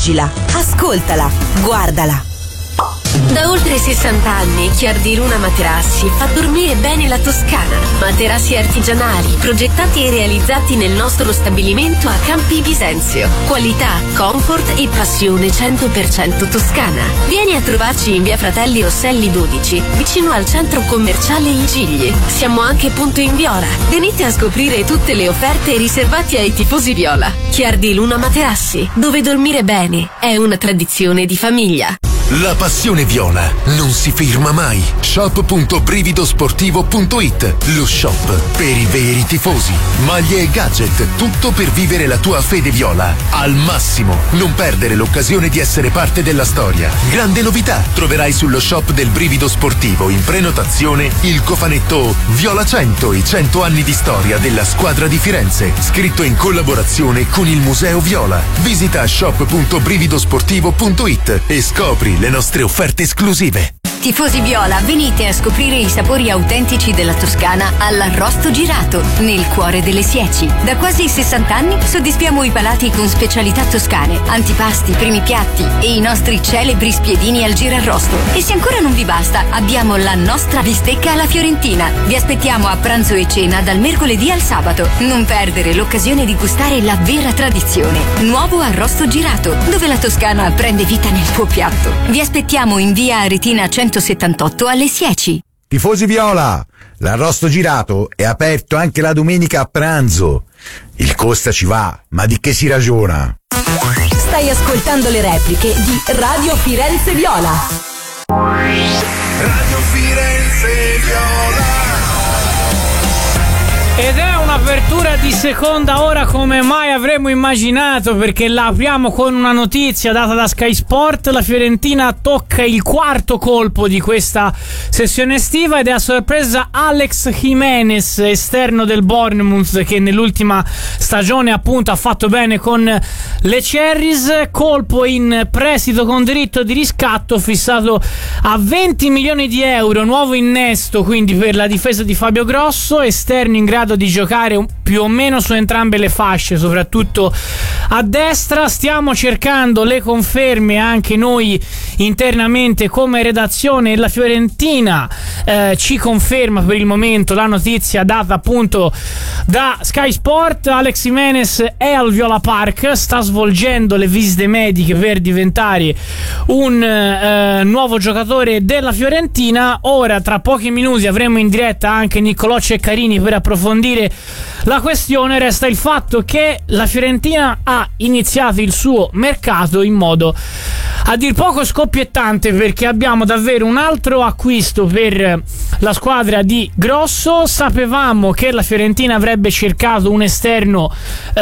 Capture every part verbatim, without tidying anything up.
leggila, ascoltala, guardala. Da oltre sessanta anni Chiar di Luna Materassi fa dormire bene la Toscana. Materassi artigianali, progettati e realizzati nel nostro stabilimento a Campi Bisenzio. Qualità, comfort e passione cento per cento toscana. Vieni a trovarci in via Fratelli Rosselli dodici, vicino al centro commerciale Il Gigli. Siamo anche punto in Viola. Venite a scoprire tutte le offerte riservate ai tifosi viola. Chiar di Luna Materassi, dove dormire bene è una tradizione di famiglia. La passione viola non si ferma mai. shop punto brividosportivo punto it, lo shop per i veri tifosi. Maglie e gadget, tutto per vivere la tua fede viola al massimo. Non perdere l'occasione di essere parte della storia. Grande novità, troverai sullo shop del Brivido Sportivo in prenotazione il cofanetto Viola cento, i cento anni di storia della squadra di Firenze, scritto in collaborazione con il Museo Viola. Visita shop punto brividosportivo punto it e scopri le nostre offerte esclusive. Tifosi viola, venite a scoprire i sapori autentici della Toscana all'Arrosto Girato, nel cuore delle Sieci. Da quasi sessanta anni soddisfiamo i palati con specialità toscane, antipasti, primi piatti e i nostri celebri spiedini al girarrosto. E se ancora non vi basta, abbiamo la nostra bistecca alla fiorentina. Vi aspettiamo a pranzo e cena dal mercoledì al sabato. Non perdere l'occasione di gustare la vera tradizione. Nuovo Arrosto Girato, dove la Toscana prende vita nel tuo piatto. Vi aspettiamo in via Aretina centosettantotto alle Sieci. Tifosi viola, l'Arrosto Girato è aperto anche la domenica a pranzo. Il costa ci va, ma di che si ragiona? Stai ascoltando le repliche di Radio Firenze Viola. Radio Firenze Viola. Ed è un'apertura di seconda ora come mai avremmo immaginato, perché la apriamo con una notizia data da Sky Sport. La Fiorentina tocca il quarto colpo di questa sessione estiva ed è a sorpresa Alex Jimenez, esterno del Bournemouth, che nell'ultima stagione appunto ha fatto bene con le Cherries. Colpo in prestito con diritto di riscatto fissato a venti milioni di euro, nuovo innesto quindi per la difesa di Fabio Grosso, esterno in grado di giocare più o meno su entrambe le fasce, soprattutto a destra. Stiamo cercando le conferme anche noi internamente come redazione. La Fiorentina eh, ci conferma per il momento la notizia data appunto da Sky Sport. Alex Jimenez è al Viola Park, sta svolgendo le visite mediche per diventare un eh, nuovo giocatore della Fiorentina. Ora tra pochi minuti avremo in diretta anche Niccolò Ceccarini per approfondire la questione. Resta il fatto che la Fiorentina ha iniziato il suo mercato in modo a dir poco scoppiettante, perché abbiamo davvero un altro acquisto per la squadra di Grosso. Sapevamo che la Fiorentina avrebbe cercato un esterno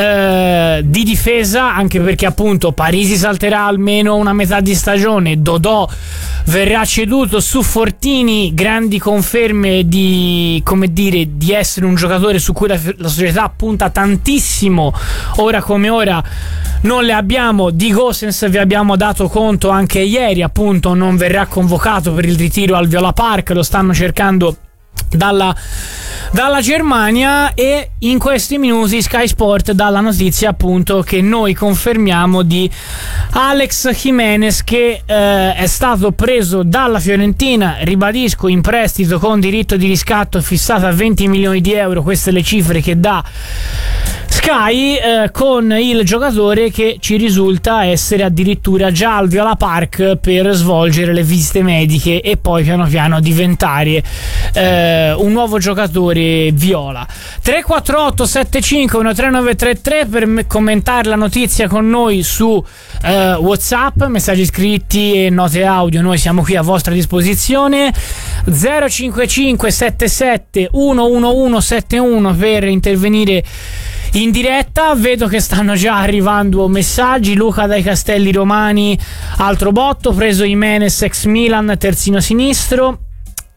eh, di difesa, anche perché appunto Parisi salterà almeno una metà di stagione, Dodò verrà ceduto, su Fortini grandi conferme di, come dire, di essere un giocatore su cui la, la società punta tantissimo. Ora come ora non le abbiamo. Di Gosens vi abbiamo dato conto anche ieri, appunto non verrà convocato per il ritiro al Viola Park, lo stanno cercando dalla, dalla Germania. E in questi minuti Sky Sport dà la notizia appunto che noi confermiamo di Alex Jimenez, che eh, è stato preso dalla Fiorentina, ribadisco, in prestito con diritto di riscatto fissato a venti milioni di euro. Queste le cifre che dà Sky, eh, con il giocatore che ci risulta essere addirittura già al Viola Park per svolgere le visite mediche e poi piano piano diventare eh, un nuovo giocatore viola. Tre quattro otto sette cinque uno tre nove tre tre per me- commentare la notizia con noi su eh, WhatsApp, messaggi scritti e note audio, noi siamo qui a vostra disposizione. Zero cinque cinque sette sette uno uno uno sette uno per intervenire in diretta. Vedo che stanno già arrivando messaggi. Luca dai Castelli Romani, altro botto, preso Jimenez ex Milan, terzino sinistro.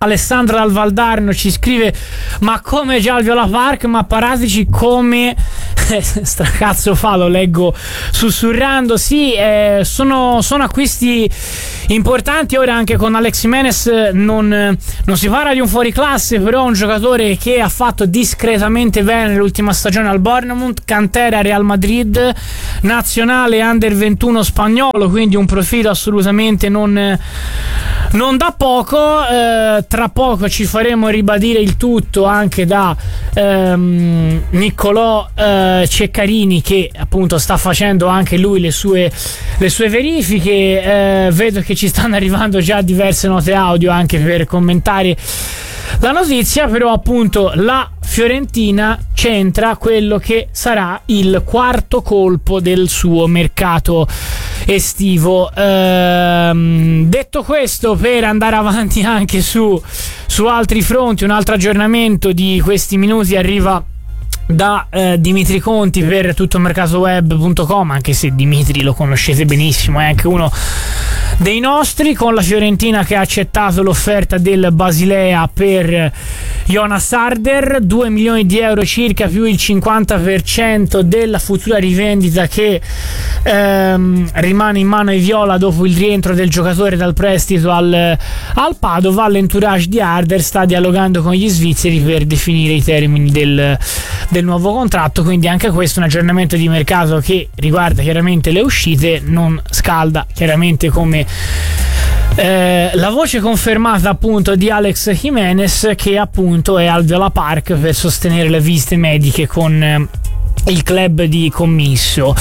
Alessandro dal Valdarno ci scrive: ma come già al Viola Park? Ma paratici come stracazzo fa, lo leggo sussurrando. Sì, eh, sono, sono acquisti importanti. Ora anche con Alex Jimenez non, non si parla di un fuoriclasse, però un giocatore che ha fatto discretamente bene l'ultima stagione al Bournemouth, cantera Real Madrid, nazionale under ventuno spagnolo, quindi un profilo assolutamente non, non da poco. Eh, tra poco ci faremo ribadire il tutto anche da ehm, Niccolò eh, Ceccarini, che appunto sta facendo anche lui le sue, le sue verifiche. Eh, vedo che ci stanno arrivando già diverse note audio anche per commentare la notizia, però appunto la Fiorentina centra quello che sarà il quarto colpo del suo mercato estivo. Ehm, detto questo, per andare avanti anche su, su altri fronti, un altro aggiornamento di questi minuti arriva da eh, Dimitri Conti per tuttomercatoweb punto com, anche se Dimitri lo conoscete benissimo, è anche uno dei nostri, con la Fiorentina che ha accettato l'offerta del Basilea per Jonas Harder, due milioni di euro circa più il cinquanta per cento della futura rivendita che ehm, rimane in mano ai viola dopo il rientro del giocatore dal prestito al, al Padova. L'entourage di Harder sta dialogando con gli svizzeri per definire i termini del, del nuovo contratto, quindi anche questo è un aggiornamento di mercato che riguarda chiaramente le uscite, non scalda chiaramente come Eh, la voce confermata appunto di Alex Jimenez, che appunto è al Viola Park per sostenere le visite mediche con eh, il club di commisso.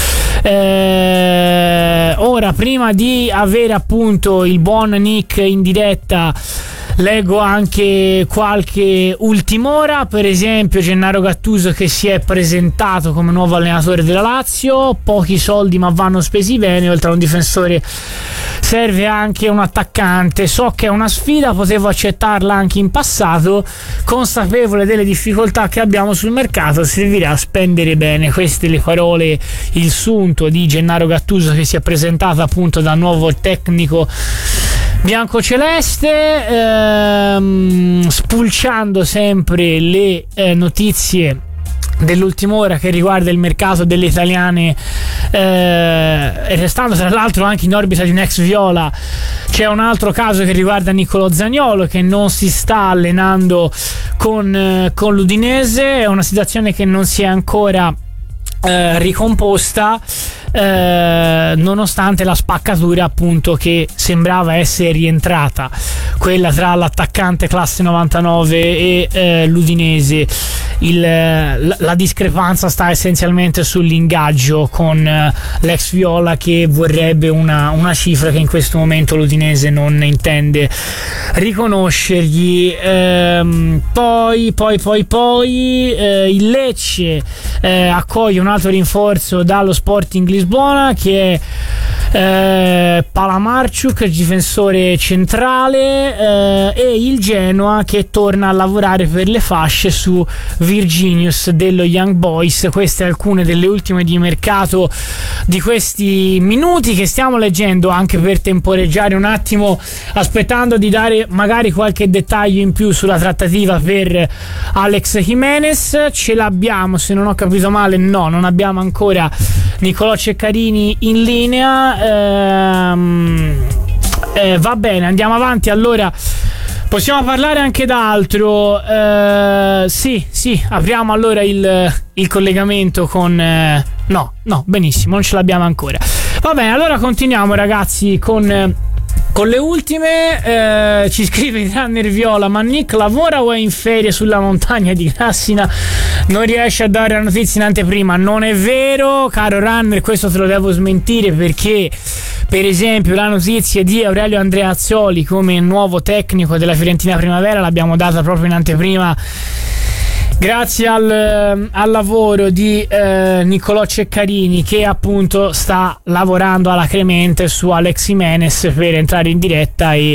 Eh, ora, prima di avere appunto il buon Nick in diretta, leggo anche qualche ultim'ora. Per esempio Gennaro Gattuso che si è presentato come nuovo allenatore della Lazio, pochi soldi ma vanno spesi bene, oltre a un difensore serve anche un attaccante, so che è una sfida, potevo accettarla anche in passato, consapevole delle difficoltà che abbiamo sul mercato servirà a spendere bene. Queste le parole, il sunto di Gennaro Gattuso che si è presentato appunto da nuovo tecnico biancoceleste, ehm, spulciando sempre le eh, notizie dell'ultima ora che riguarda il mercato delle italiane, eh, restando tra l'altro anche in orbita di un ex viola. C'è un altro caso che riguarda Niccolò Zaniolo, che non si sta allenando con, eh, con l'Udinese. È una situazione che non si è ancora eh, ricomposta, Eh, nonostante la spaccatura appunto che sembrava essere rientrata, quella tra l'attaccante classe novantanove e eh, l'Udinese. Il, la, la discrepanza sta essenzialmente sull'ingaggio con eh, l'ex viola, che vorrebbe una, una cifra che in questo momento l'Udinese non intende riconoscergli. Ehm, poi poi poi poi eh, il Lecce eh, accoglie un altro rinforzo dallo Sporting Lisbona, che è eh, Palamarciuk, difensore centrale, eh, e il Genoa che torna a lavorare per le fasce su Virginius dello Young Boys. Queste alcune delle ultime di mercato di questi minuti che stiamo leggendo, anche per temporeggiare un attimo, aspettando di dare magari qualche dettaglio in più sulla trattativa per Alex Jimenez. Ce l'abbiamo, se non ho capito male, no, non abbiamo ancora Niccolò Ceccarini in linea. Ehm, eh, va bene, andiamo avanti. Allora possiamo parlare anche d'altro. Eh, sì, sì, apriamo allora il, il collegamento con... Eh, no, no, benissimo, non ce l'abbiamo ancora. Va bene, allora continuiamo ragazzi con... Eh, Con le ultime. eh, ci scrive il Runner Viola: ma Nick lavora o è in ferie sulla montagna di Grassina? Non riesce a dare la notizia in anteprima. Non è vero, caro Runner, questo te lo devo smentire, perché per esempio la notizia di Aurelio Andreazzoli come nuovo tecnico della Fiorentina Primavera l'abbiamo data proprio in anteprima, grazie al, al lavoro di eh, Niccolò Ceccarini, che appunto sta lavorando alla Cremente su Alex Jimenez per entrare in diretta e,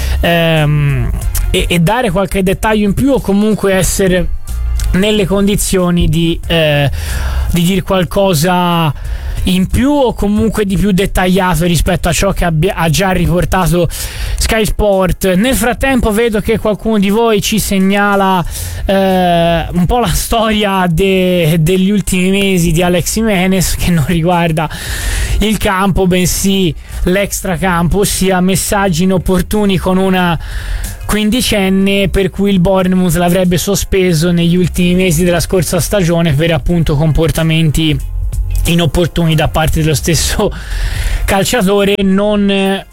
ehm, e, e dare qualche dettaglio in più, o comunque essere nelle condizioni di, eh, di dire qualcosa in più o comunque di più dettagliato rispetto a ciò che abbia, ha già riportato Sky Sport. Nel frattempo vedo che qualcuno di voi ci segnala eh, un po' la storia de, degli ultimi mesi di Alex Jimenez, che non riguarda il campo bensì l'extracampo, ossia messaggi inopportuni con una quindicenne per cui il Bournemouth l'avrebbe sospeso negli ultimi mesi della scorsa stagione per appunto comportamenti inopportuni da parte dello stesso calciatore. Non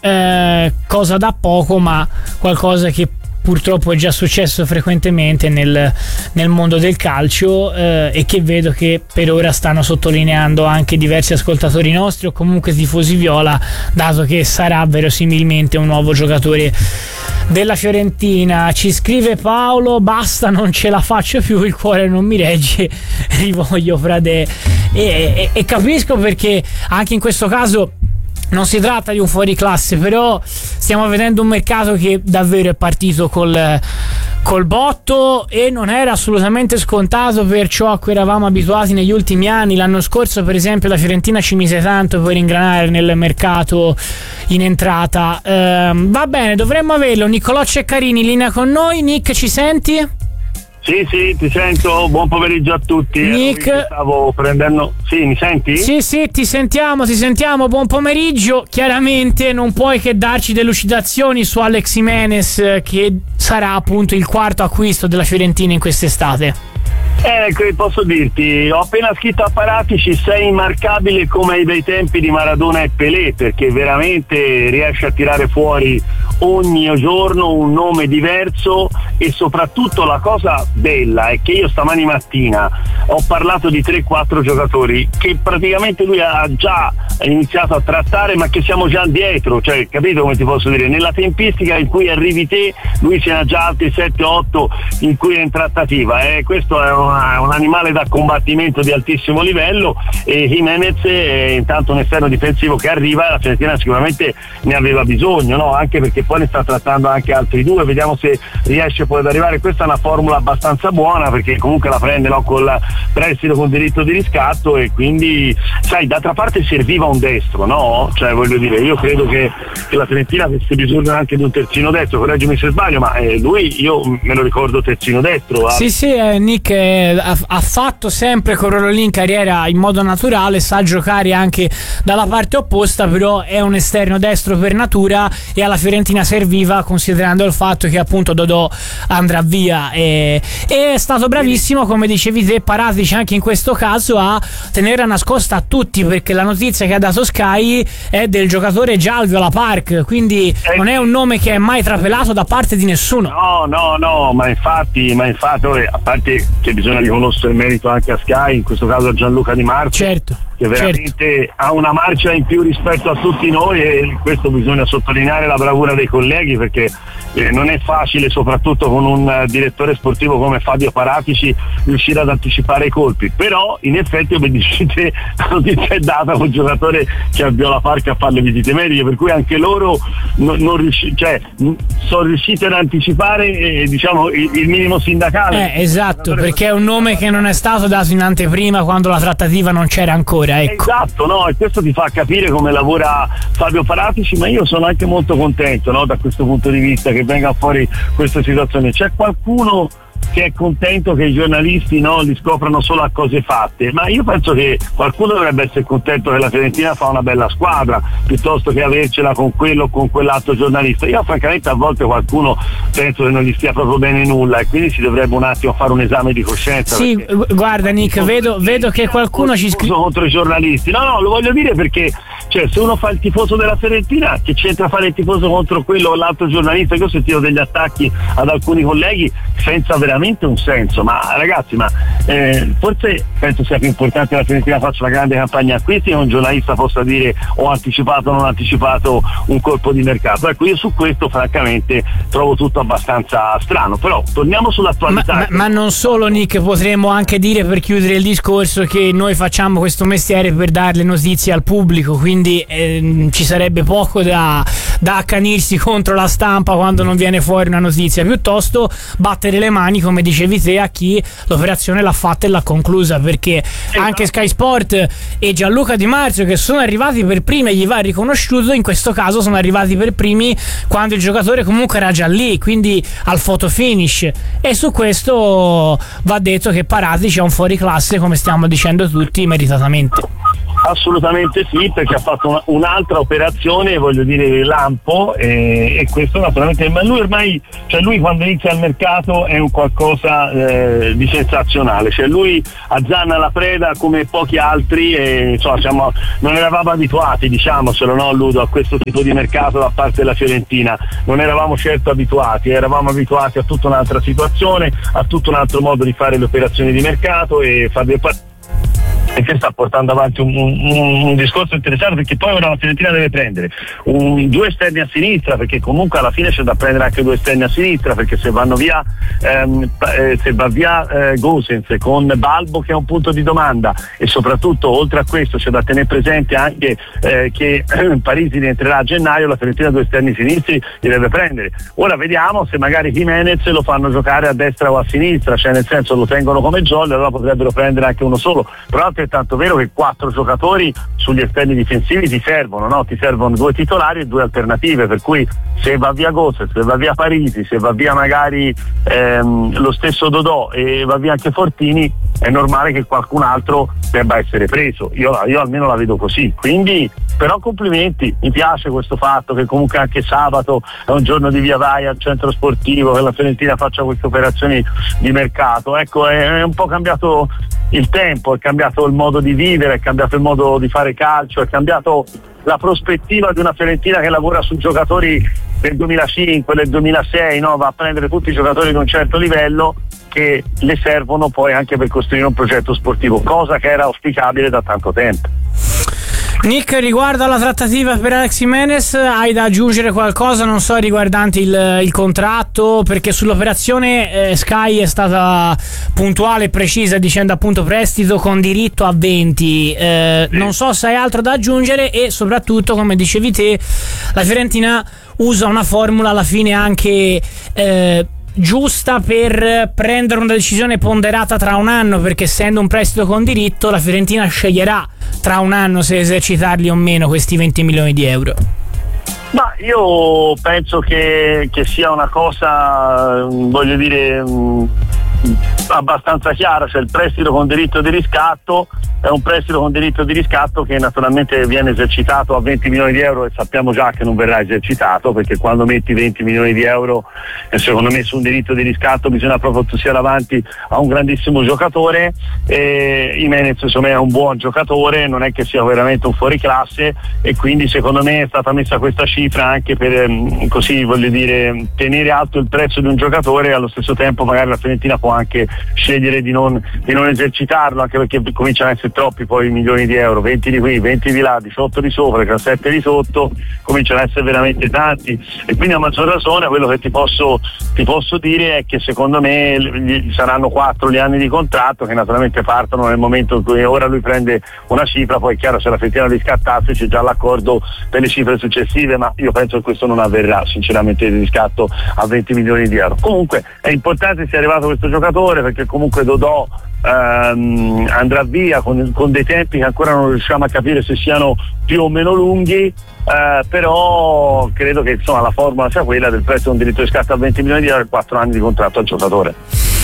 eh, cosa da poco, ma qualcosa che purtroppo è già successo frequentemente nel, nel mondo del calcio eh, e che vedo che per ora stanno sottolineando anche diversi ascoltatori nostri o comunque tifosi viola, dato che sarà verosimilmente un nuovo giocatore della Fiorentina. Ci scrive Paolo: basta, non ce la faccio più, il cuore non mi regge, rivoglio Frade. E, e, e capisco, perché anche in questo caso non si tratta di un fuoriclasse, però stiamo vedendo un mercato che davvero è partito col, col botto e non era assolutamente scontato per ciò a cui eravamo abituati negli ultimi anni. L'anno scorso per esempio la Fiorentina ci mise tanto per ingranare nel mercato in entrata. Ehm, va bene, dovremmo averlo. Niccolò Ceccarini in linea con noi. Nick, ci senti? Sì, sì, ti sento. Buon pomeriggio a tutti. Nick, stavo prendendo. Sì, mi senti? Sì, sì, ti sentiamo, ti sentiamo. Buon pomeriggio. Chiaramente non puoi che darci delucidazioni su Alex Jimenez, che sarà appunto il quarto acquisto della Fiorentina in quest'estate. Ecco, posso dirti, ho appena scritto a Paratici: sei immarcabile come ai bei tempi di Maradona e Pelé, perché veramente riesce a tirare fuori ogni giorno un nome diverso. E soprattutto la cosa bella è che io stamani mattina ho parlato di tre quattro giocatori che praticamente lui ha già iniziato a trattare, ma che siamo già dietro, cioè, capito come ti posso dire, nella tempistica in cui arrivi te lui ce n'ha già altri sette otto in cui è in trattativa. E eh, questo è una, un animale da combattimento di altissimo livello, e Jimenez è intanto un esterno difensivo che arriva, la Fiorentina sicuramente ne aveva bisogno, no? Anche perché poi ne sta trattando anche altri due, vediamo se riesce poi ad arrivare. Questa è una formula abbastanza buona, perché comunque la prende, no, col prestito con diritto di riscatto, e quindi sai, d'altra parte serviva un destro, no? Cioè, voglio dire, io credo che, che la Fiorentina avesse bisogno anche di un terzino destro, correggimi se sbaglio, ma eh, lui io me lo ricordo terzino destro. Sì, sì, eh, Nick eh, ha, ha fatto sempre quel ruolo lì in carriera in modo naturale, sa giocare anche dalla parte opposta, però è un esterno destro per natura, e alla Fiorentina serviva, considerando il fatto che appunto Dodò andrà via, e, e è stato bravissimo, come dicevi te, Paratici anche in questo caso, a tenere nascosta a tutti, perché la notizia che ha dato Sky è del giocatore già al Viola Park, quindi non è un nome che è mai trapelato da parte di nessuno. No, no, no, ma infatti, ma infatti, a parte che bisogna riconoscere il merito anche a Sky, in questo caso a Gianluca Di Marco, certo, che veramente certo. ha una marcia in più rispetto a tutti noi, e questo bisogna sottolineare la bravura dei colleghi, perché eh, non è facile, soprattutto con un uh, direttore sportivo come Fabio Paratici, riuscire ad anticipare i colpi. Però in effetti, come dicete, la notizia è data con un giocatore che ha Viola Park a fare le visite mediche, per cui anche loro non, non riusci- cioè, sono riusciti ad anticipare eh, diciamo il, il minimo sindacale. Eh, esatto, perché è un nome che non è stato dato in anteprima quando la trattativa non c'era ancora, ecco. Esatto, no, e questo ti fa capire come lavora Fabio Paratici, ma io sono anche molto contento, no, da questo punto di vista, che venga fuori questa situazione. C'è qualcuno che è contento che i giornalisti, no, li scoprano solo a cose fatte, ma io penso che qualcuno dovrebbe essere contento che la Fiorentina fa una bella squadra, piuttosto che avercela con quello o con quell'altro giornalista. Io francamente a volte qualcuno penso che non gli stia proprio bene nulla, e quindi si dovrebbe un attimo fare un esame di coscienza. Sì, guarda Nick, vedo, vedo che qualcuno ci scrive contro i giornalisti. No, no, lo voglio dire perché, cioè, se uno fa il tifoso della Fiorentina, che c'entra fare il tifoso contro quello o l'altro giornalista? Io ho sentito degli attacchi ad alcuni colleghi senza veramente un senso, ma ragazzi, ma eh, forse penso sia più importante che la Fiorentina faccia una grande campagna acquisti e un giornalista possa dire ho anticipato o non anticipato un colpo di mercato. Ecco, io su questo francamente trovo tutto abbastanza strano. Però torniamo sull'attualità. Ma, ma, ma non solo, Nick, potremmo anche dire, per chiudere il discorso, che noi facciamo questo mestiere per dare le notizie al pubblico, quindi eh, ci sarebbe poco da, da accanirsi contro la stampa quando non viene fuori una notizia, piuttosto battere le mani, come dicevi te, a chi l'operazione l'ha fatta e l'ha conclusa, perché esatto. Anche Sky Sport e Gianluca Di Marzio, che sono arrivati per primi e gli va riconosciuto, in questo caso sono arrivati per primi quando il giocatore comunque era già lì, quindi al photo finish, e su questo va detto che Paratici è un fuoriclasse, come stiamo dicendo tutti, meritatamente. Assolutamente sì, perché ha fatto una, un'altra operazione, voglio dire, lampo, e, e questo naturalmente, ma lui ormai, cioè lui quando inizia il mercato è un qualcosa eh, di sensazionale, cioè lui azzanna la preda come pochi altri, e insomma, siamo, non eravamo abituati, diciamocelo, no Ludo, a questo tipo di mercato da parte della Fiorentina, non eravamo certo abituati, eravamo abituati a tutta un'altra situazione, a tutto un altro modo di fare le operazioni di mercato, e Fabio e che sta portando avanti un, un, un discorso interessante, perché poi ora la Fiorentina deve prendere un, due esterni a sinistra, perché comunque alla fine c'è da prendere anche due esterni a sinistra, perché se vanno via ehm, eh, se va via eh, Gosens con Balbo, che è un punto di domanda, e soprattutto oltre a questo c'è da tenere presente anche eh, che eh, Parisi rientrerà a gennaio, la Fiorentina due esterni sinistri li deve prendere. Ora vediamo se magari Jimenez lo fanno giocare a destra o a sinistra, cioè nel senso lo tengono come jolly, allora potrebbero prendere anche uno solo, però è tanto vero che quattro giocatori sugli esterni difensivi ti servono, no? Ti servono due titolari e due alternative, per cui se va via Gosses, se va via Parisi, se va via magari ehm, lo stesso Dodò e va via anche Fortini, è normale che qualcun altro debba essere preso. Io, io almeno la vedo così, quindi però complimenti, mi piace questo fatto che comunque anche sabato è un giorno di via vai al centro sportivo, che la Fiorentina faccia queste operazioni di mercato. Ecco, è, è un po' cambiato il tempo, è cambiato il modo di vivere, è cambiato il modo di fare calcio, è cambiato la prospettiva di una Fiorentina che lavora su giocatori del duemilacinque, del duemilasei, no? Va a prendere tutti i giocatori di un certo livello che le servono poi anche per costruire un progetto sportivo, cosa che era auspicabile da tanto tempo. Nick, riguardo alla trattativa per Alex Jimenez, hai da aggiungere qualcosa, non so, riguardante il, il contratto? Perché sull'operazione eh, Sky è stata puntuale e precisa dicendo appunto prestito con diritto a venti, eh, non so se hai altro da aggiungere, e soprattutto, come dicevi te, la Fiorentina usa una formula alla fine anche eh, giusta per prendere una decisione ponderata tra un anno, perché essendo un prestito con diritto la Fiorentina sceglierà tra un anno se esercitarli o meno questi venti milioni di euro. Ma io penso che, che sia una cosa, voglio dire, mh, abbastanza chiara, cioè il prestito con diritto di riscatto è un prestito con diritto di riscatto che naturalmente viene esercitato a venti milioni di euro, e sappiamo già che non verrà esercitato, perché quando metti venti milioni di euro eh, secondo me su un diritto di riscatto bisogna proprio che tu sia davanti a un grandissimo giocatore, e Jimenez insomma è un buon giocatore, non è che sia veramente un fuoriclasse, e quindi secondo me è stata messa questa cifra anche per ehm, così voglio dire tenere alto il prezzo di un giocatore, e allo stesso tempo magari la Fiorentina può anche scegliere di non, di non esercitarlo, anche perché cominciano a essere troppi poi milioni di euro, venti di qui, venti di là, diciotto di sopra, sette di sotto, cominciano a essere veramente tanti, e quindi a maggior ragione quello che ti posso, ti posso dire è che secondo me gli saranno quattro gli anni di contratto, che naturalmente partono nel momento in cui ora lui prende una cifra, poi è chiaro se la Fiorentina riscattasse c'è già l'accordo per le cifre successive, ma io penso che questo non avverrà sinceramente, il riscatto a venti milioni di euro. Comunque è importante sia arrivato questo giocatore, perché comunque Dodò ehm, andrà via con, con dei tempi che ancora non riusciamo a capire se siano più o meno lunghi, eh, però credo che insomma la formula sia quella del prezzo di un diritto di riscatto a venti milioni di euro e quattro anni di contratto al giocatore.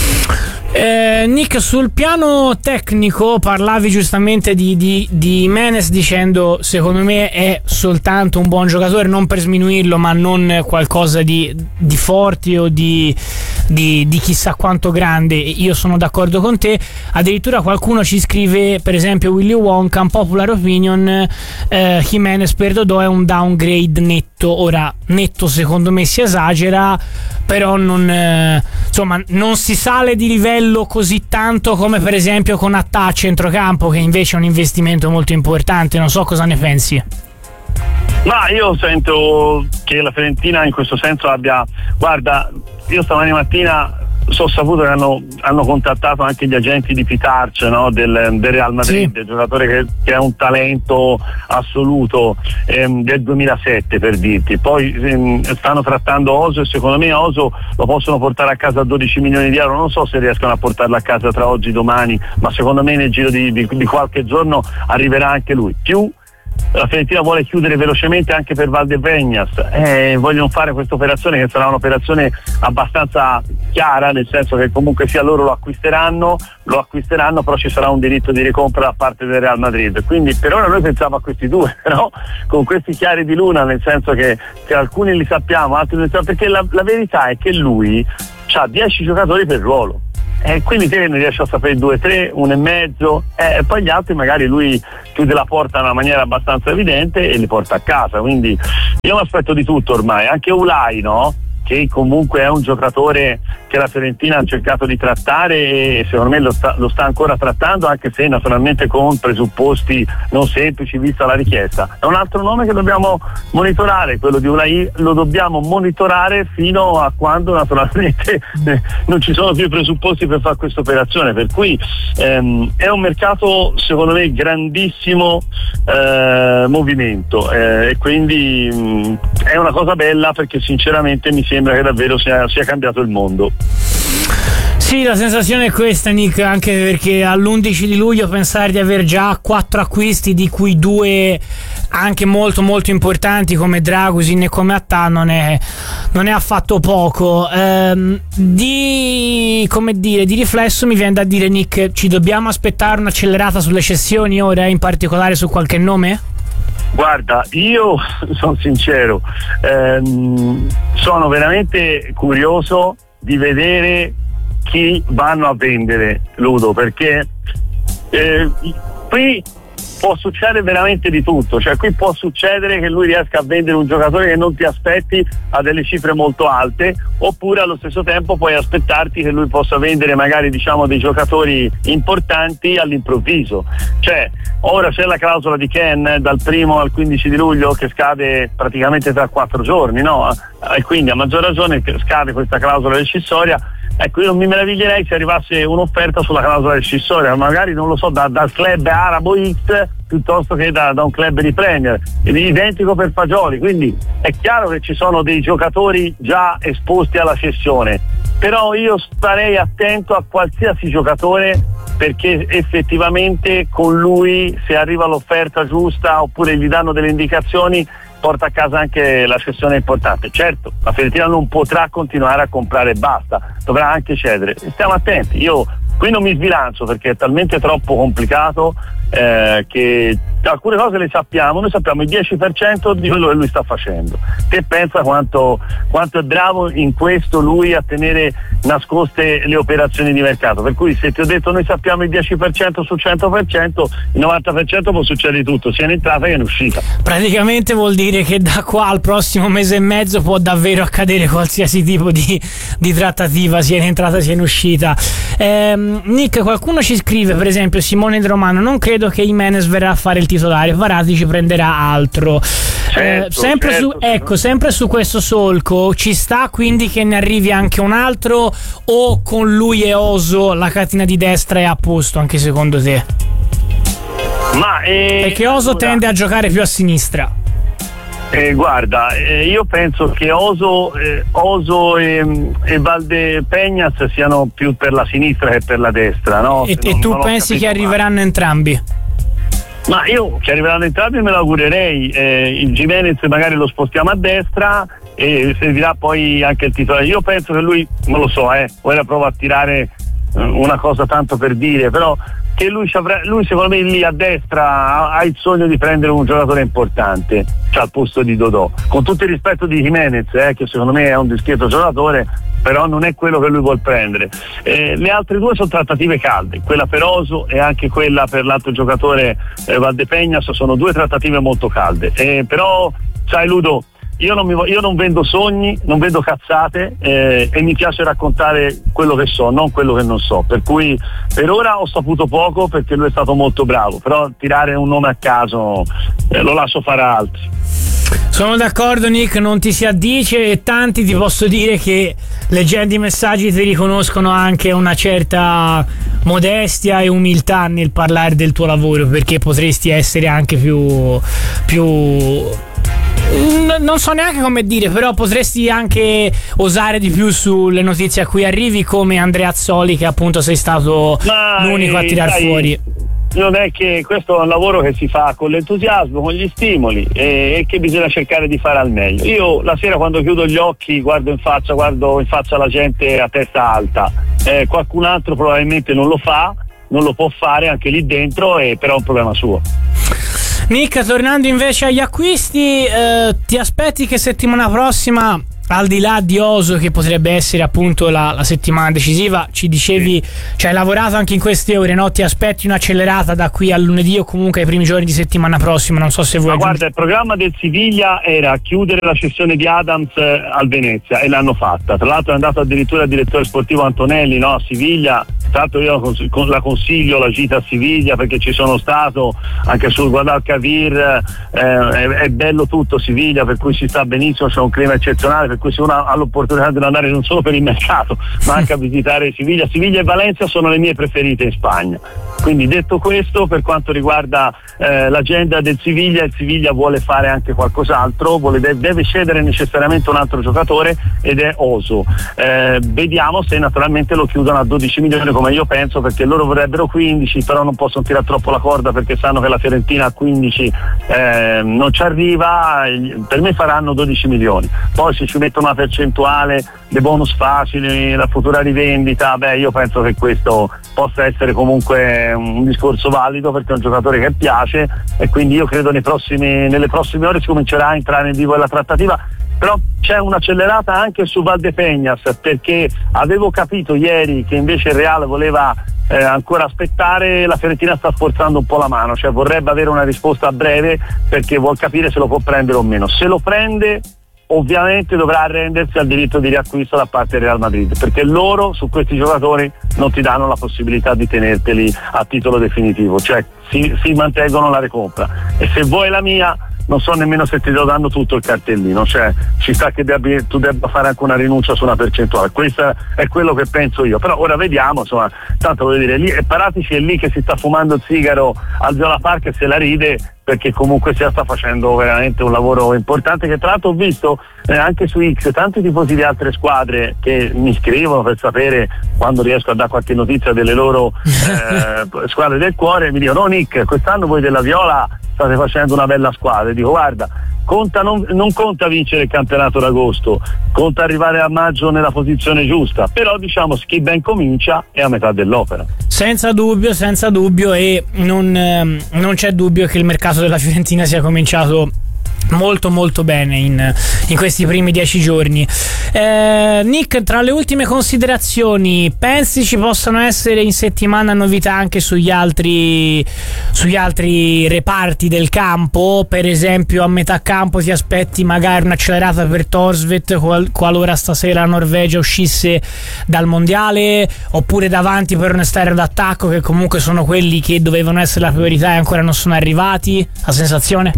Eh, Nick, sul piano tecnico parlavi giustamente di, di, di Jimenez dicendo secondo me è soltanto un buon giocatore, non per sminuirlo, ma non qualcosa di, di forte o di, di, di chissà quanto grande. Io sono d'accordo con te, addirittura qualcuno ci scrive, per esempio Willy Wonka, unpopular opinion, eh, Jimenez per Dodò è un downgrade netto. Ora netto secondo me si esagera, però non, eh, insomma non si sale di livello così tanto come per esempio con Attà a centrocampo, che invece è un investimento molto importante. Non so cosa ne pensi. Ma io sento che la Fiorentina in questo senso abbia, guarda, io stamani mattina so saputo che hanno, hanno contattato anche gli agenti di Pitarch, no? del, del Real Madrid, sì. giocatore che, che è un talento assoluto, ehm, del duemilasette per dirti. Poi ehm, stanno trattando Oso e secondo me Oso lo possono portare a casa a dodici milioni di euro, non so se riescono a portarlo a casa tra oggi e domani, ma secondo me nel giro di, di, di qualche giorno arriverà anche lui. Più la Fiorentina vuole chiudere velocemente anche per Valdepeñas, eh, vogliono fare questa operazione che sarà un'operazione abbastanza chiara, nel senso che comunque sia loro lo acquisteranno, lo acquisteranno però ci sarà un diritto di ricompra da parte del Real Madrid, quindi per ora noi pensiamo a questi due, però con questi chiari di luna, nel senso che, che alcuni li sappiamo, altri non li sappiamo, perché la, la verità è che lui ha dieci giocatori per ruolo. E eh, quindi te ne riesci a sapere due, tre, uno e mezzo, eh, e poi gli altri magari lui chiude la porta in una maniera abbastanza evidente e li porta a casa. Quindi io mi aspetto di tutto ormai, anche Ulai, no? Che comunque è un giocatore che la Fiorentina ha cercato di trattare e secondo me lo sta, lo sta ancora trattando, anche se naturalmente con presupposti non semplici vista la richiesta. È un altro nome che dobbiamo monitorare, quello di Ulai, lo dobbiamo monitorare fino a quando naturalmente non ci sono più i presupposti per fare questa operazione, per cui ehm, è un mercato secondo me grandissimo eh, movimento eh, e quindi mh, è una cosa bella, perché sinceramente mi sembra che davvero sia, sia cambiato il mondo. Sì, la sensazione è questa, Nick, anche perché all'undici di luglio pensare di aver già quattro acquisti, di cui due anche molto molto importanti come Dragusin e come Attà, non è, non è affatto poco. Ehm, di, come dire, di riflesso mi viene da dire, Nick, ci dobbiamo aspettare un'accelerata sulle cessioni ora, in particolare su qualche nome? Guarda, io sono sincero, ehm, sono veramente curioso di vedere chi vanno a vendere, Ludo, perché eh, qui può succedere veramente di tutto, cioè qui può succedere che lui riesca a vendere un giocatore che non ti aspetti a delle cifre molto alte, oppure allo stesso tempo puoi aspettarti che lui possa vendere magari, diciamo, dei giocatori importanti all'improvviso. Cioè ora c'è la clausola di Ken dal primo al quindici di luglio che scade praticamente tra quattro giorni, no? E quindi a maggior ragione scade questa clausola rescissoria. Ecco, io non mi meraviglierei se arrivasse un'offerta sulla clausola rescissoria, magari non lo so, da, dal club arabo X piuttosto che da, da un club di Premier, ed è identico per Fagioli, quindi è chiaro che ci sono dei giocatori già esposti alla cessione, però io starei attento a qualsiasi giocatore, perché effettivamente con lui, se arriva l'offerta giusta oppure gli danno delle indicazioni, porta a casa anche la cessione importante. Certo, la Fiorentina non potrà continuare a comprare e basta, dovrà anche cedere. Stiamo attenti, io qui non mi sbilancio perché è talmente troppo complicato eh, che alcune cose le sappiamo, noi sappiamo il dieci per cento di quello che lui sta facendo. Te pensa quanto, quanto è bravo in questo lui a tenere nascoste le operazioni di mercato, per cui se ti ho detto noi sappiamo il dieci per cento su cento per cento, il novanta per cento può succedere tutto, sia in entrata che in uscita. Praticamente vuol dire che da qua al prossimo mese e mezzo può davvero accadere qualsiasi tipo di, di trattativa, sia in entrata sia in uscita. ehm, Nick, qualcuno ci scrive, per esempio Simone De Romano: non credo che Jimenez verrà a fare il titolare, Varati ci prenderà altro. Certo, eh, sempre, certo, su, ecco, sempre su questo solco ci sta quindi che ne arrivi anche un altro, o con lui e Oso la catena di destra è a posto anche secondo te? Ma eh, perché Oso tende a giocare più a sinistra. Eh, guarda, eh, io penso che Oso, eh, Oso e, e Valdepeñas siano più per la sinistra che per la destra, no? E, non, e tu non pensi che arriveranno male. entrambi? Ma io che arriveranno entrambi me lo augurerei. eh, il Jimenez magari lo spostiamo a destra e servirà poi anche il titolare. Io penso che lui, non lo so, eh, ora provo a tirare eh, una cosa tanto per dire, però che lui, lui secondo me lì a destra ha, ha il sogno di prendere un giocatore importante, cioè al posto di Dodò, con tutto il rispetto di Jimenez, eh, che secondo me è un discreto giocatore, però non è quello che lui vuol prendere. Eh, le altre due sono trattative calde, quella per Oso e anche quella per l'altro giocatore eh, Valdepeñas, sono due trattative molto calde, eh, però sai Ludo, Io non, mi, io non vendo sogni, non vendo cazzate eh, e mi piace raccontare quello che so, non quello che non so, per cui per ora ho saputo poco perché lui è stato molto bravo, però tirare un nome a caso eh, lo lascio fare a altri. Sono d'accordo, Nick, non ti si addice, e tanti ti posso dire che leggendo i messaggi ti riconoscono anche una certa modestia e umiltà nel parlare del tuo lavoro, perché potresti essere anche più più non so neanche come dire, però potresti anche osare di più sulle notizie a cui arrivi, come Andrea Azzoli, che appunto sei stato Ma l'unico a tirar dai, fuori. Non è che questo è un lavoro che si fa con l'entusiasmo, con gli stimoli, e, e che bisogna cercare di fare al meglio. Io la sera, quando chiudo gli occhi, guardo in faccia, guardo in faccia la gente a testa alta. Eh, qualcun altro probabilmente non lo fa, non lo può fare anche lì dentro, e però è un problema suo. Nick, tornando invece agli acquisti, eh, ti aspetti che settimana prossima, al di là di Oso, che potrebbe essere appunto la, la settimana decisiva, ci dicevi, ci hai lavorato anche in queste ore, no? Ti aspetti un'accelerata da qui al lunedì o comunque ai primi giorni di settimana prossima? Non so se vuoi. Ma guarda, il programma del Siviglia era chiudere la cessione di Adams al Venezia, e l'hanno fatta. Tra l'altro è andato addirittura il direttore sportivo Antonelli, no, a Siviglia. Tra l'altro io la consiglio la gita a Siviglia, perché ci sono stato anche sul Guadalquivir, eh, è, è bello tutto Siviglia, per cui si sta benissimo, c'è un clima eccezionale, per cui se uno ha l'opportunità di andare non solo per il mercato ma anche a visitare Siviglia. Siviglia e Valencia sono le mie preferite in Spagna. Quindi, detto questo, per quanto riguarda eh, l'agenda del Siviglia, il Siviglia vuole fare anche qualcos'altro, vuole, deve cedere necessariamente un altro giocatore, ed è Oso. Eh, vediamo se naturalmente lo chiudono a dodici milioni come io penso, perché loro vorrebbero quindici, però non possono tirare troppo la corda, perché sanno che la Fiorentina a quindici eh, non ci arriva. Per me faranno dodici milioni. Poi se ci mettono una percentuale, dei bonus facili, la futura rivendita, beh, io penso che questo possa essere comunque un discorso valido, perché è un giocatore che piace, e quindi io credo nei prossimi, nelle prossime ore si comincerà a entrare nel vivo della trattativa. Però c'è un'accelerata anche su Valdepeñas, perché avevo capito ieri che invece il Real voleva eh, ancora aspettare. La Fiorentina sta forzando un po' la mano, cioè vorrebbe avere una risposta a breve, perché vuol capire se lo può prendere o meno. Se lo prende, ovviamente dovrà arrendersi al diritto di riacquisto da parte del Real Madrid, perché loro su questi giocatori non ti danno la possibilità di tenerteli a titolo definitivo, cioè si, si mantengono la recompra. E se vuoi la mia, non so nemmeno se ti sto dando tutto il cartellino, cioè ci sta che debbi, tu debba fare anche una rinuncia su una percentuale. Questo è quello che penso io, però ora vediamo, insomma, tanto voglio dire, lì, Paratici è lì che si sta fumando il sigaro al Viola Park e se la ride, perché comunque sia sta facendo veramente un lavoro importante, che tra l'altro ho visto eh, anche su X tanti tifosi di altre squadre che mi scrivono per sapere quando riesco a dare qualche notizia delle loro eh, squadre del cuore, e mi dicono: no Nick, quest'anno voi della Viola state facendo una bella squadra. E dico: guarda, conta non, non conta vincere il campionato d'agosto, conta arrivare a maggio nella posizione giusta, però diciamo chi ben comincia è a metà dell'opera. Senza dubbio, senza dubbio, e non, ehm, non c'è dubbio che il mercato della Fiorentina sia cominciato molto molto bene in, in questi primi dieci giorni. eh, Nick, tra le ultime considerazioni, pensi ci possano essere in settimana novità anche sugli altri sugli altri reparti del campo? Per esempio a metà campo ti aspetti magari un'accelerata per Thorstvedt qual, qualora stasera la Norvegia uscisse dal mondiale, oppure davanti per un esterno d'attacco, che comunque sono quelli che dovevano essere la priorità e ancora non sono arrivati? La sensazione?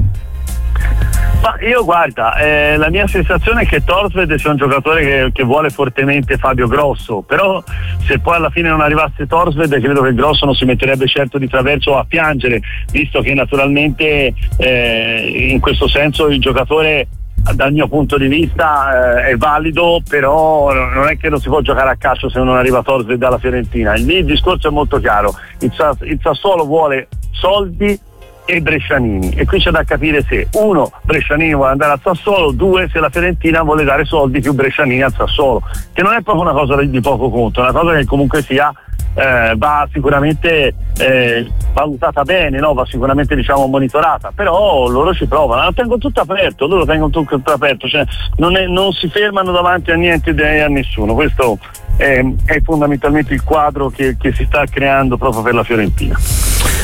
Ma io guarda, eh, la mia sensazione è che Thorstvedt sia un giocatore che, che vuole fortemente Fabio Grosso, però se poi alla fine non arrivasse Thorstvedt, credo che Grosso non si metterebbe certo di traverso a piangere, visto che naturalmente eh, in questo senso il giocatore dal mio punto di vista eh, è valido, però non è che non si può giocare a calcio se non arriva Thorstvedt dalla Fiorentina. Il, il discorso è molto chiaro, il, il Sassuolo vuole soldi e Brescianini, e qui c'è da capire se uno, Brescianini vuole andare al Sassuolo, due, se la Fiorentina vuole dare soldi più Brescianini al Sassuolo, che non è proprio una cosa di poco conto, è una cosa che comunque sia eh, va sicuramente eh, valutata bene, no? Va sicuramente diciamo monitorata, però loro ci provano, lo tengono tutto aperto, loro tengono tutto aperto, cioè non, è, non si fermano davanti a niente e a nessuno. Questo è, è fondamentalmente il quadro che, che si sta creando proprio per la Fiorentina.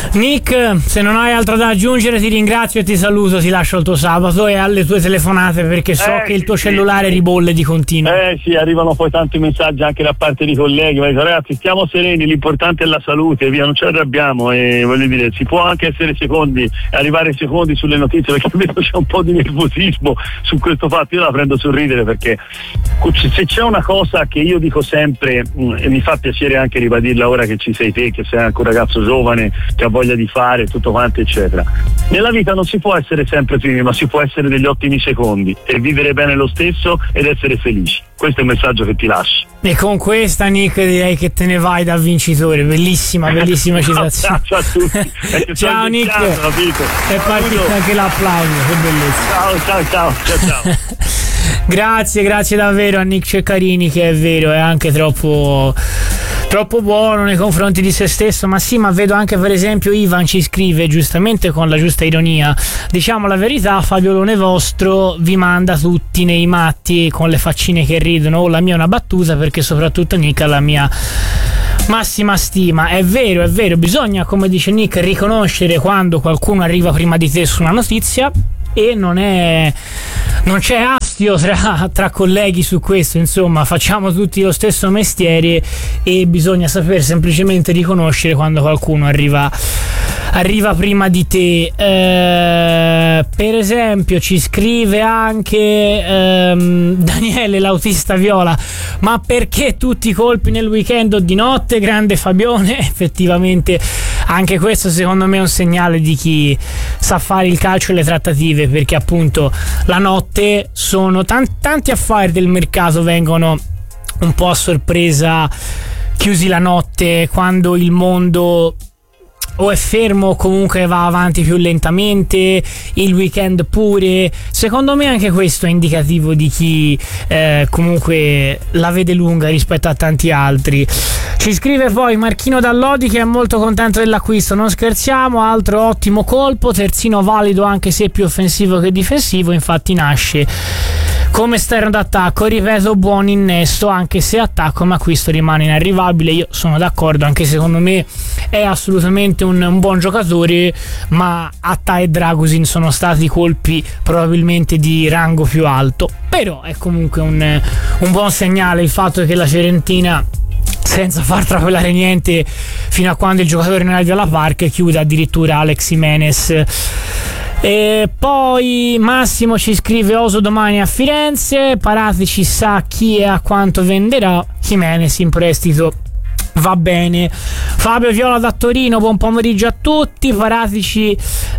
Nick, se non hai altro da aggiungere ti ringrazio e ti saluto, ti lascio il tuo sabato e alle tue telefonate, perché so eh, che il tuo sì, cellulare sì. ribolle di continuo. Eh sì, arrivano poi tanti messaggi anche da parte di colleghi, ma dico, ragazzi stiamo sereni, l'importante è la salute, via, non ci arrabbiamo, e voglio dire, si può anche essere secondi, arrivare secondi sulle notizie, perché vedo c'è un po' di nervosismo su questo fatto. Io la prendo sul ridere, perché se c'è una cosa che io dico sempre, mh, e mi fa piacere anche ribadirla ora che ci sei te, che sei anche un ragazzo giovane che ha voglia di fare tutto quanto eccetera, nella vita non si può essere sempre primi, ma si può essere degli ottimi secondi e vivere bene lo stesso ed essere felici. Questo è il messaggio che ti lascio. E con questa, Nick, direi che te ne vai da vincitore. Bellissima, bellissima citazione. Ciao a tutti. Ciao Nick. È partito anche l'applauso, che bellezza. Ciao, ciao, ciao, ciao, ciao. Grazie, grazie davvero a Nick Ceccarini, che è vero, è anche troppo troppo buono nei confronti di se stesso. Ma sì, ma vedo anche, per esempio, Ivan ci scrive giustamente con la giusta ironia: diciamo la verità, Fabiolone vostro vi manda tutti nei matti con le faccine che ridono. Oh, la mia è una battuta, perché soprattutto Nick ha la mia massima stima. È vero, è vero, bisogna, come dice Nick, riconoscere quando qualcuno arriva prima di te su una notizia, e non è non c'è astio tra, tra colleghi su questo. Insomma, facciamo tutti lo stesso mestiere e bisogna saper semplicemente riconoscere quando qualcuno arriva arriva prima di te. Eh, per esempio ci scrive anche ehm, Daniele, l'autista viola: ma perché tutti i colpi nel weekend o di notte, grande Fabione? Effettivamente anche questo secondo me è un segnale di chi sa fare il calcio e le trattative, perché appunto la notte sono tanti, tanti affari del mercato vengono un po' a sorpresa chiusi la notte, quando il mondo o è fermo o comunque va avanti più lentamente, il weekend pure. Secondo me anche questo è indicativo di chi eh, comunque la vede lunga rispetto a tanti altri. Ci scrive poi Marchino Dall'Odi, che è molto contento dell'acquisto. Non scherziamo, altro ottimo colpo, terzino valido anche se più offensivo che difensivo, infatti nasce come esterno d'attacco. Ripeto, buon innesto anche se attacco, ma questo rimane inarrivabile. Io sono d'accordo, anche secondo me è assolutamente un, un buon giocatore, ma Atta e Dragusin sono stati colpi probabilmente di rango più alto. Però è comunque un, un buon segnale il fatto che la Fiorentina, senza far trapelare niente fino a quando il giocatore non arriva alla Park, chiude addirittura Alex Jimenez. E poi Massimo ci scrive: oso domani a Firenze, Paratici sa chi e a quanto venderà, Jimenez in prestito va bene. Fabio Viola da Torino, buon pomeriggio a tutti. Paratici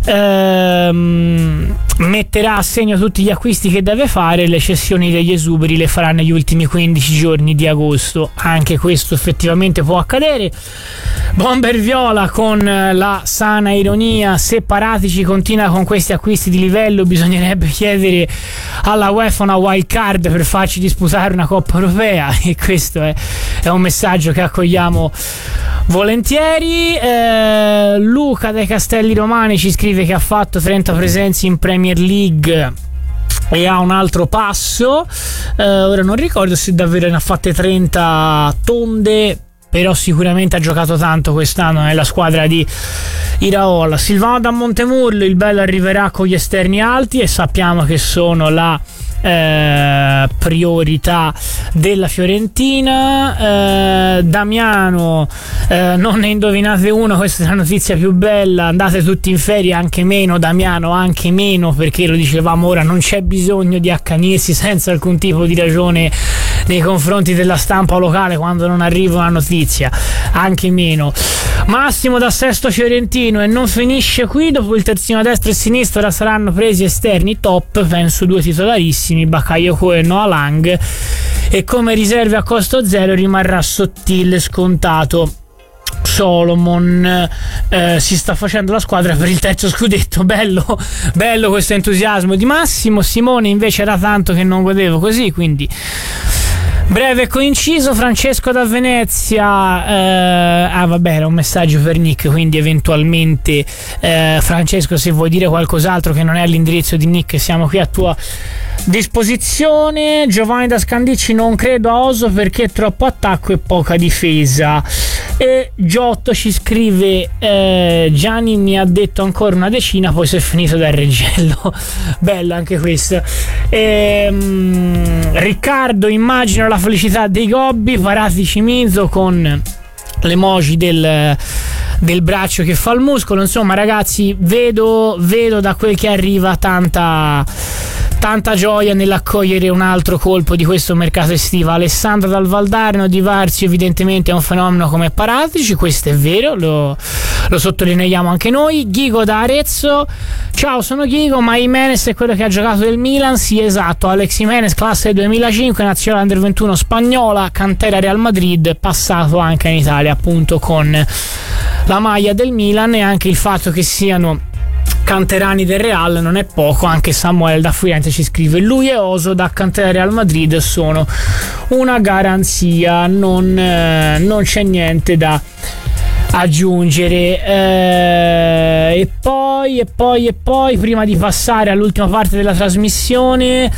ehm, metterà a segno tutti gli acquisti che deve fare, le cessioni degli esuberi le farà negli ultimi quindici giorni di agosto. Anche questo effettivamente può accadere. Bomber Viola con la sana ironia: se Paratici continua con questi acquisti di livello, bisognerebbe chiedere alla UEFA una wild card per farci disputare una Coppa Europea. E questo è, è un messaggio che accogliamo volentieri. eh, Luca dai Castelli Romani ci scrive che ha fatto trenta presenze in Premier League e ha un altro passo. eh, ora non ricordo se davvero ne ha fatte trenta tonde, però sicuramente ha giocato tanto quest'anno nella squadra di Iraola. Silvano da Montemurlo: il bello arriverà con gli esterni alti, e sappiamo che sono la eh, priorità della Fiorentina. eh, Damiano: eh, non ne indovinate uno, questa è la notizia più bella, andate tutti in ferie. Anche meno, Damiano, anche meno, perché lo dicevamo ora, non c'è bisogno di accanirsi senza alcun tipo di ragione nei confronti della stampa locale quando non arriva una notizia, anche meno. Massimo da Sesto Fiorentino: e non finisce qui, dopo il terzino a destra e sinistra ora saranno presi esterni top, penso due titolarissimi, Bakayoko e Noah Lang, e come riserve a costo zero rimarrà Sottile scontato. Solomon: eh, si sta facendo la squadra per il terzo scudetto. Bello, bello questo entusiasmo di Massimo. Simone invece era tanto che non godevo così, quindi breve e coinciso. Francesco da Venezia: eh, ah vabbè, era un messaggio per Nick, quindi eventualmente eh, Francesco, se vuoi dire qualcos'altro che non è all'indirizzo di Nick, siamo qui a tua disposizione. Giovanni da Scandicci: non credo a Oso perché è troppo attacco e poca difesa. E Giotto ci scrive eh, Gianni mi ha detto ancora una decina, poi si è finito dal Reggello. Bello anche questo. E, um, Riccardo, immagino la felicità dei Gobbi, Parati Cimizzo con l'emoji del, del braccio che fa il muscolo. Insomma ragazzi, vedo, vedo da quel che arriva tanta tanta gioia nell'accogliere un altro colpo di questo mercato estivo. Alessandro dal Valdarno, Di Varzio evidentemente è un fenomeno come Paratici, questo è vero, lo, lo sottolineiamo anche noi. Ghigo da Arezzo, ciao sono Ghigo, ma Jimenez è quello che ha giocato del Milan? Sì esatto, Alex Jimenez, classe duemilacinque, nazionale under ventuno spagnola, cantera Real Madrid, passato anche in Italia appunto con la maglia del Milan, e anche il fatto che siano canterani del Real non è poco. Anche Samuel da Firenze ci scrive: lui e Oso da cantera Real Madrid sono una garanzia, non, eh, non c'è niente da aggiungere. Eh, e poi e poi e poi prima di passare all'ultima parte della trasmissione,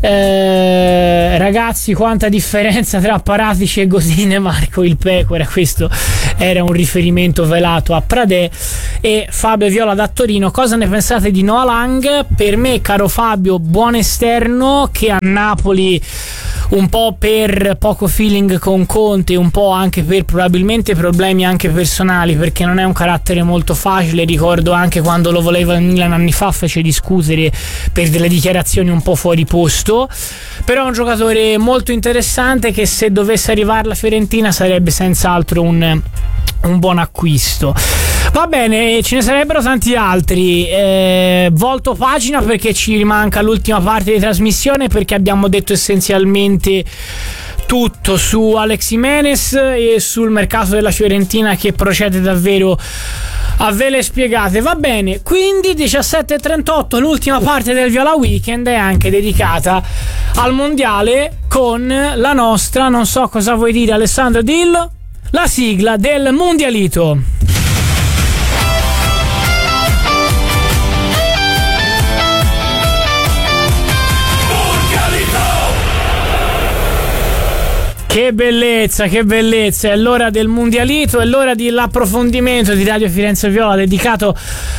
eh, ragazzi, quanta differenza tra Paratici e Godin e Marco il Pecora. Questo era un riferimento velato a Pradè. E Fabio Viola da Torino: cosa ne pensate di Noah Lang? Per me, caro Fabio, buon esterno che a Napoli, un po' per poco feeling con Conte, un po' anche per probabilmente problemi anche personali, perché non è un carattere molto facile. Ricordo anche quando lo voleva il Milan anni fa, fece discutere per delle dichiarazioni un po' fuori posto. Però è un giocatore molto interessante che, se dovesse arrivare alla Fiorentina, sarebbe senz'altro un, un buon acquisto. Va bene, ce ne sarebbero tanti altri. Eh, volto pagina perché ci rimanca l'ultima parte di trasmissione, perché abbiamo detto essenzialmente tutto su Alex Jimenez e sul mercato della Fiorentina, che procede davvero a vele spiegate. Va bene, quindi diciassette e trentotto, l'ultima parte del Viola Weekend è anche dedicata al mondiale con la nostra, non so cosa vuoi dire Alessandro, dillo, la sigla del mondialito. Che bellezza, che bellezza, è l'ora del mondialito, è l'ora dell'approfondimento di Radio Firenze Viola dedicato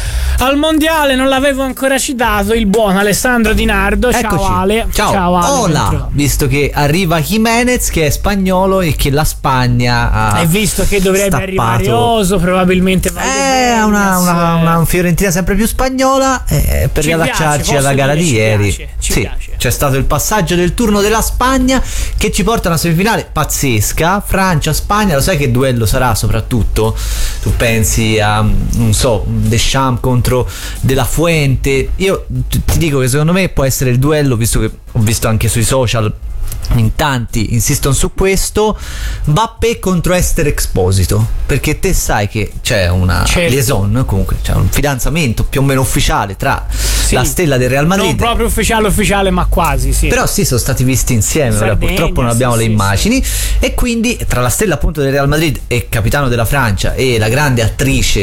al mondiale. Non l'avevo ancora citato, il buon Alessandro Di Nardo. Eccoci. Ciao Ale. Ciao, Ciao Ale. Hola, visto che arriva Jimenez che è spagnolo e che la Spagna ha Hai visto che dovrebbe stappato. arrivare Oso, probabilmente È una, una, una Fiorentina sempre più spagnola, eh, per Ci riallacciarci piace, alla gara dire, di ci ieri. piace, ci sì, piace. C'è stato il passaggio del turno della Spagna che ci porta a una semifinale pazzesca, Francia-Spagna. Lo sai che duello sarà? Soprattutto tu pensi a, non so, Deschamps contro De La Fuente. Io ti dico che secondo me può essere il duello, visto che ho visto anche sui social in tanti insistono su questo, Mbappé contro Esther Exposito, perché te sai che c'è una certo. liaison, comunque c'è un fidanzamento più o meno ufficiale tra sì. la stella del Real Madrid, non proprio ufficiale ufficiale ma quasi, sì. però sì, sono stati visti insieme. Sardegna, ora purtroppo non abbiamo sì, le sì, immagini sì. E quindi tra la stella appunto del Real Madrid e capitano della Francia e la grande attrice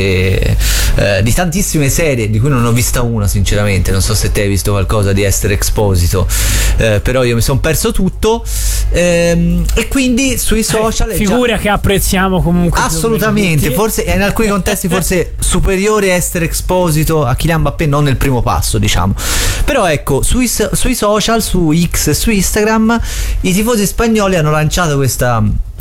eh, di tantissime serie, di cui non ho vista una sinceramente, non so se te hai visto qualcosa di Esther Exposito, eh, però io mi sono perso tutto. Ehm, e quindi sui social eh, figura già... che apprezziamo comunque assolutamente, forse in alcuni contesti forse superiore a Esther Exposito a Kylian Mbappé, non nel primo passo diciamo, però ecco sui, sui social, su X e su Instagram i tifosi spagnoli hanno lanciato questa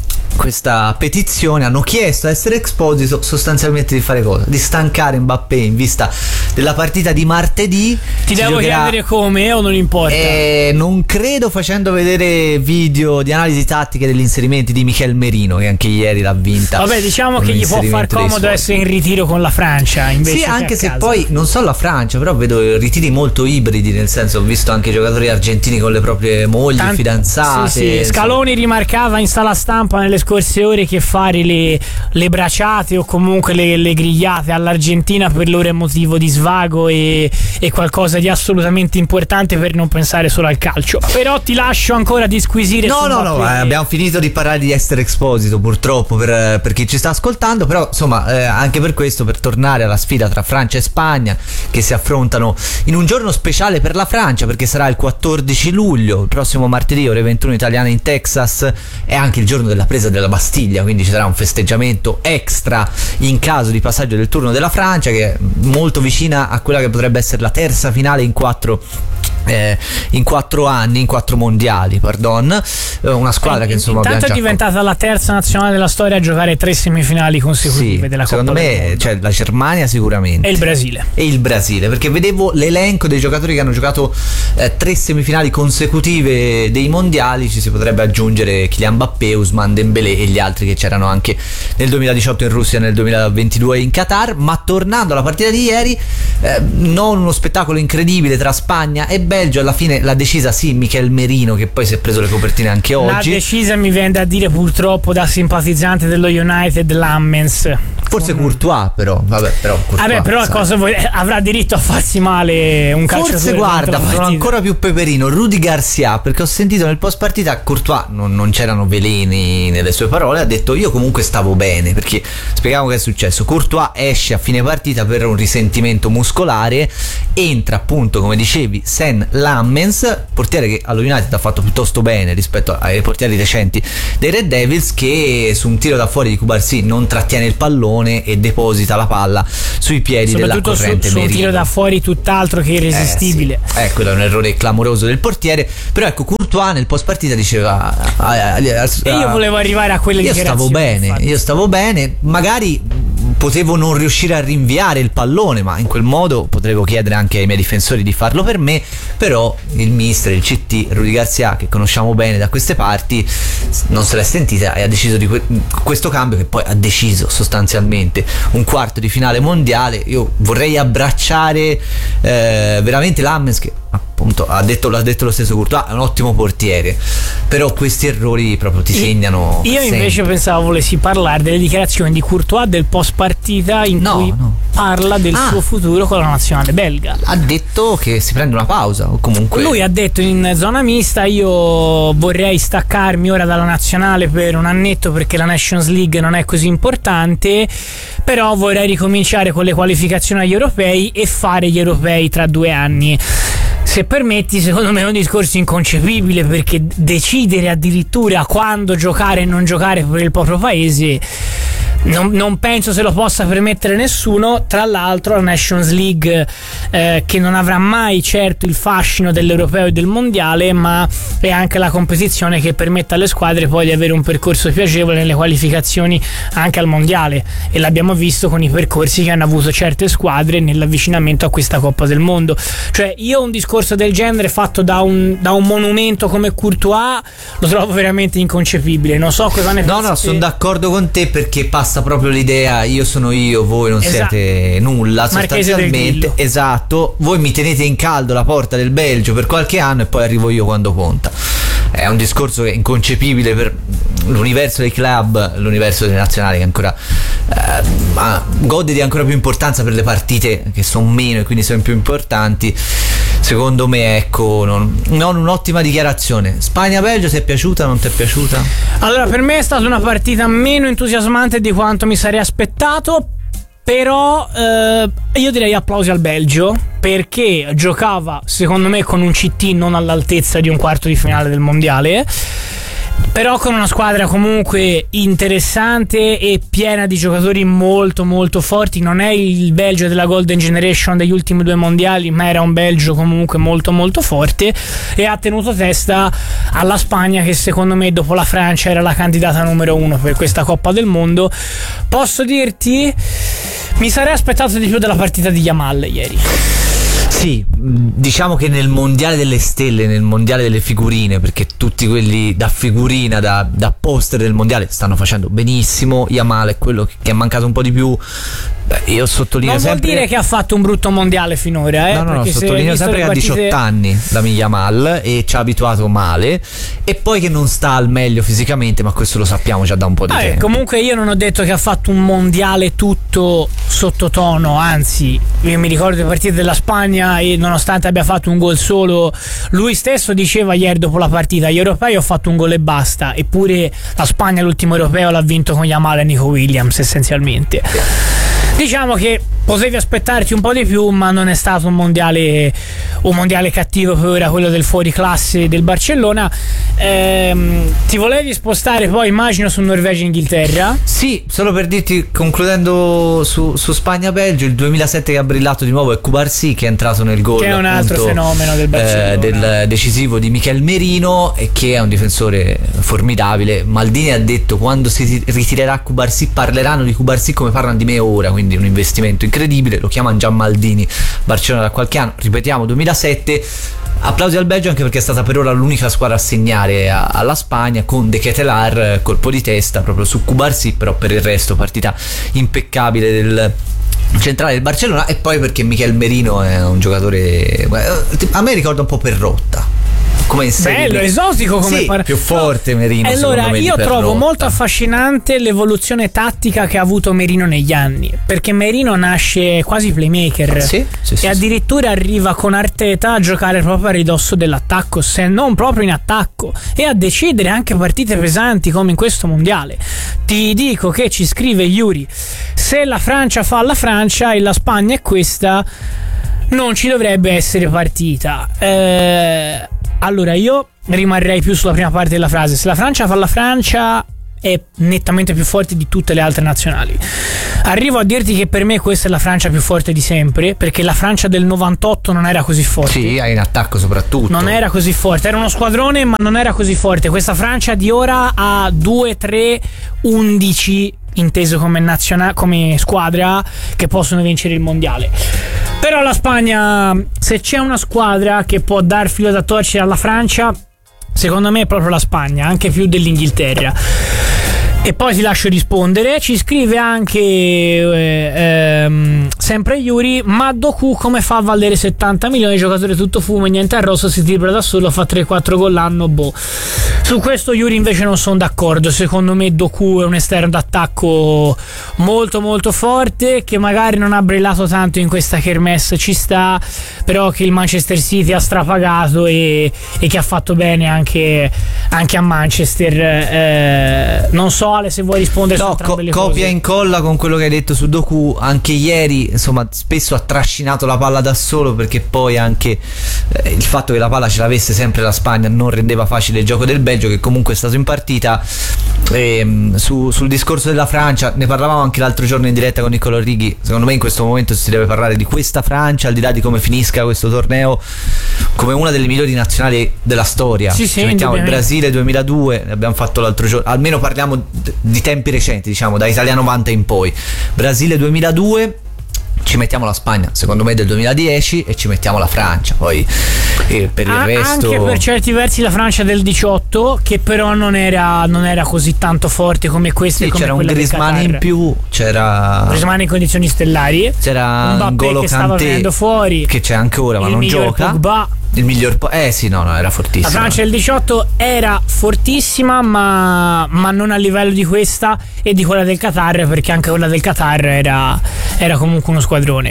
questa petizione, hanno chiesto a Essere Exposito sostanzialmente di fare cosa? Di stancare Mbappé in vista della partita di martedì. Ti devo giocherà... chiedere come o non importa? Eh, non credo, facendo vedere video di analisi tattiche degli inserimenti di Michel Merino, che anche ieri l'ha vinta. Vabbè, diciamo che gli può far comodo essere in ritiro con la Francia invece. Sì, anche se casa. Poi non so la Francia, però vedo ritiri molto ibridi, nel senso ho visto anche giocatori argentini con le proprie mogli, Tant- fidanzate. Sì, sì. Scaloni rimarcava in sala stampa nelle scorse ore che fare le, le braciate o comunque le, le grigliate all'Argentina per loro è motivo di svago e, e qualcosa di assolutamente importante per non pensare solo al calcio. Però ti lascio ancora disquisire. No, no, no, eh, abbiamo finito di parlare di Esther Exposito purtroppo per, per chi ci sta ascoltando, però insomma eh, anche per questo, per tornare alla sfida tra Francia e Spagna che si affrontano in un giorno speciale per la Francia, perché sarà il quattordici luglio, il prossimo martedì ore ventuno italiana in Texas, è anche il giorno della presa della Bastiglia, quindi ci sarà un festeggiamento extra in caso di passaggio del turno della Francia, che è molto vicina a quella che potrebbe essere la terza finale in quattro Eh, in quattro anni, in quattro mondiali, pardon, eh, una squadra eh, che insomma intanto è diventata la terza nazionale della storia a giocare tre semifinali consecutive sì, della Coppa secondo del me Mondo. Cioè, la Germania sicuramente e il Brasile e il Brasile, perché vedevo l'elenco dei giocatori che hanno giocato eh, tre semifinali consecutive dei mondiali, ci si potrebbe aggiungere Kylian Mbappé, Ousmane Dembélé e gli altri che c'erano anche nel duemiladiciotto in Russia e nel duemilaventidue in Qatar. Ma tornando alla partita di ieri, eh, non uno spettacolo incredibile tra Spagna e Belgio, alla fine l'ha decisa sì Michel Merino, che poi si è preso le copertine anche oggi. L'ha decisa, mi viene da dire purtroppo da simpatizzante dello United, Lammens. Forse Courtois, però vabbè, però Courtois, vabbè, però cosa vuoi, avrà diritto a farsi male un calciatore. Forse guarda, sono ancora più peperino Rudy Garcia, perché ho sentito nel post partita Courtois, non, non c'erano veleni nelle sue parole, ha detto io comunque stavo bene, perché spieghiamo che è successo. Courtois esce a fine partita per un risentimento muscolare, entra appunto, come dicevi, Sen Lammens, portiere che allo United ha fatto piuttosto bene rispetto ai portieri recenti dei Red Devils, che su un tiro da fuori di Cubarsí non trattiene il pallone e deposita la palla sui piedi della corrente su, su Merino. Un tiro da fuori tutt'altro che irresistibile. Eh, sì. eh, quello è un errore clamoroso del portiere. Però ecco, Courtois nel post partita diceva ah, ah, ah, e io volevo arrivare a quelle io stavo bene, infatti. io stavo bene, magari potevo non riuscire a rinviare il pallone, ma in quel modo potevo chiedere anche ai miei difensori di farlo per me. Però il mister, il C T, Rudy Garcia, che conosciamo bene da queste parti, non se l'è sentita e ha deciso di que- questo cambio, che poi ha deciso sostanzialmente un quarto di finale mondiale. Io vorrei abbracciare eh, veramente Lammens, che appunto ha detto, l'ha detto lo stesso Courtois, è un ottimo portiere, però questi errori proprio ti segnano. Io sempre. Invece pensavo volessi parlare delle dichiarazioni di Courtois del post partita, in no, cui no. parla del ah. suo futuro con la nazionale belga. Ha detto che si prende una pausa, o comunque lui ha detto in zona mista: io vorrei staccarmi ora dalla nazionale per un annetto, perché la Nations League non è così importante, però vorrei ricominciare con le qualificazioni agli europei e fare gli europei tra due anni. Se permetti, secondo me è un discorso inconcepibile, perché decidere addirittura quando giocare e non giocare per il proprio paese non, non penso se lo possa permettere nessuno. Tra l'altro la Nations League, eh, che non avrà mai certo il fascino dell'europeo e del mondiale, ma è anche la competizione che permette alle squadre poi di avere un percorso piacevole nelle qualificazioni anche al mondiale, e l'abbiamo visto con i percorsi che hanno avuto certe squadre nell'avvicinamento a questa Coppa del Mondo. Cioè, io un discorso del genere fatto da un, da un monumento come Courtois lo trovo veramente inconcepibile. Non so cosa ne no pensate. no sono d'accordo con te, perché passa proprio l'idea io sono io, voi non esatto. siete nulla sostanzialmente. Esatto, voi mi tenete in caldo la porta del Belgio per qualche anno e poi arrivo io quando conta. È un discorso che è inconcepibile per l'universo dei club, l'universo delle nazionali, che ancora eh, ma gode di ancora più importanza per le partite che sono meno e quindi sono più importanti. Secondo me, ecco, non, non un'ottima dichiarazione. Spagna-Belgio, ti è piaciuta? Non ti è piaciuta? Allora, per me è stata una partita meno entusiasmante di quanto mi sarei aspettato, però eh, io direi applausi al Belgio, perché giocava secondo me con un C T non all'altezza di un quarto di finale del mondiale, però con una squadra comunque interessante e piena di giocatori molto molto forti. Non è il Belgio della Golden Generation degli ultimi due mondiali, ma era un Belgio comunque molto molto forte, e ha tenuto testa alla Spagna, che secondo me dopo la Francia era la candidata numero uno per questa Coppa del Mondo. Posso dirti, mi sarei aspettato di più dalla partita di Yamal ieri. Sì, diciamo che nel mondiale delle stelle, nel mondiale delle figurine, perché tutti quelli da figurina, da, da poster del mondiale stanno facendo benissimo, Yamal è quello che è mancato un po' di più. Beh, io sottolineo non sempre. Non vuol dire che ha fatto un brutto mondiale finora, eh? No, no, no, sottolineo sempre che ha partite... diciotto anni la Yamal e ci ha abituato male, e poi che non sta al meglio fisicamente, ma questo lo sappiamo già da un po' di ah, tempo. Comunque io non ho detto che ha fatto un mondiale tutto sottotono, anzi, io mi ricordo le partite della Spagna e nonostante abbia fatto un gol solo, lui stesso diceva ieri dopo la partita: gli europei ho fatto un gol e basta. Eppure la Spagna l'ultimo europeo l'ha vinto con Yamal e Nico Williams essenzialmente. Diciamo che potevi aspettarti un po' di più, ma non è stato un mondiale un mondiale cattivo per ora quello del fuoriclasse del Barcellona. Ehm, ti volevi spostare poi, immagino, su Norvegia-Inghilterra? Sì, solo per dirti, concludendo su, su Spagna-Belgio, il duemilasette che ha brillato di nuovo è Cubarsí, che è entrato nel gol, che è un altro appunto, fenomeno del Barcellona, eh, del decisivo di Michel Merino, e che è un difensore formidabile. Maldini ha detto: quando si ritirerà Cubarsí parleranno di Cubarsí come parlano di me ora, quindi un investimento incredibile. Lo chiamano Gian Maldini Barcellona da qualche anno, ripetiamo duemilasette. Applausi al Belgio anche perché è stata per ora l'unica squadra a segnare a, alla Spagna, con De Ketelaere colpo di testa proprio su Cubarsí, però per il resto partita impeccabile del centrale del Barcellona. E poi perché Michel Merino è un giocatore, a me ricorda un po' Perrotta, come bello, esotico come sì, par- più forte Merino. Allora me, io trovo molto affascinante l'evoluzione tattica che ha avuto Merino negli anni, perché Merino nasce quasi playmaker, sì, sì, e sì, addirittura arriva con Arteta a giocare proprio a ridosso dell'attacco, se non proprio in attacco, e a decidere anche partite pesanti come in questo mondiale. Ti dico che ci scrive Yuri: se la Francia fa la Francia e la Spagna è questa, non ci dovrebbe essere partita. Eh, allora io rimarrei più sulla prima parte della frase. Se la Francia fa la Francia è nettamente più forte di tutte le altre nazionali. Arrivo a dirti che per me questa è la Francia più forte di sempre, perché la Francia del novantotto non era così forte. Sì, in attacco soprattutto. Non era così forte, era uno squadrone ma non era così forte. Questa Francia di ora ha due, tre, undici inteso come, naziona- come squadra che possono vincere il mondiale. Però la Spagna, se c'è una squadra che può dar filo da torcere alla Francia, secondo me è proprio la Spagna, anche più dell'Inghilterra. E poi ti lascio rispondere. Ci scrive anche eh, ehm, sempre Yuri: ma Doku come fa a valere settanta milioni? Giocatore tutto fumo e niente arrosto, si tripla da solo, fa tre quattro gol l'anno, boh. Su questo Yuri invece non sono d'accordo. Secondo me Doku è un esterno d'attacco molto molto forte, che magari non ha brillato tanto in questa kermesse, ci sta, però che il Manchester City ha strapagato e, e che ha fatto bene anche, anche a Manchester. Eh, non so se vuoi rispondere no, su entrambe co- le copia cose. e incolla con quello che hai detto su Doku. Anche ieri, insomma, spesso ha trascinato la palla da solo, perché poi anche eh, il fatto che la palla ce l'avesse sempre la Spagna non rendeva facile il gioco del Belgio, che comunque è stato in partita. E, su, sul discorso della Francia ne parlavamo anche l'altro giorno in diretta con Niccolò Righi. Secondo me in questo momento si deve parlare di questa Francia, al di là di come finisca questo torneo, come una delle migliori nazionali della storia. Sì, sì, ci mettiamo il Brasile duemiladue, ne abbiamo fatto l'altro giorno, almeno parliamo di tempi recenti, diciamo da Italia novanta in poi. Brasile duemiladue, ci mettiamo la Spagna secondo me del duemiladieci e ci mettiamo la Francia poi, e per il ah, resto anche per certi versi la Francia del diciotto, che però non era, non era così tanto forte come questa. Sì, come c'era un Griezmann in più, c'era Griezmann in condizioni stellari, c'era un N'Golo che stava Kanté venendo fuori, che c'è anche ora ma il non miglior gioca. Pogba. Il miglior po- eh sì no no era fortissimo. La Francia del diciotto era fortissima, ma, ma non a livello di questa e di quella del Qatar, perché anche quella del Qatar era, era comunque uno squadrone.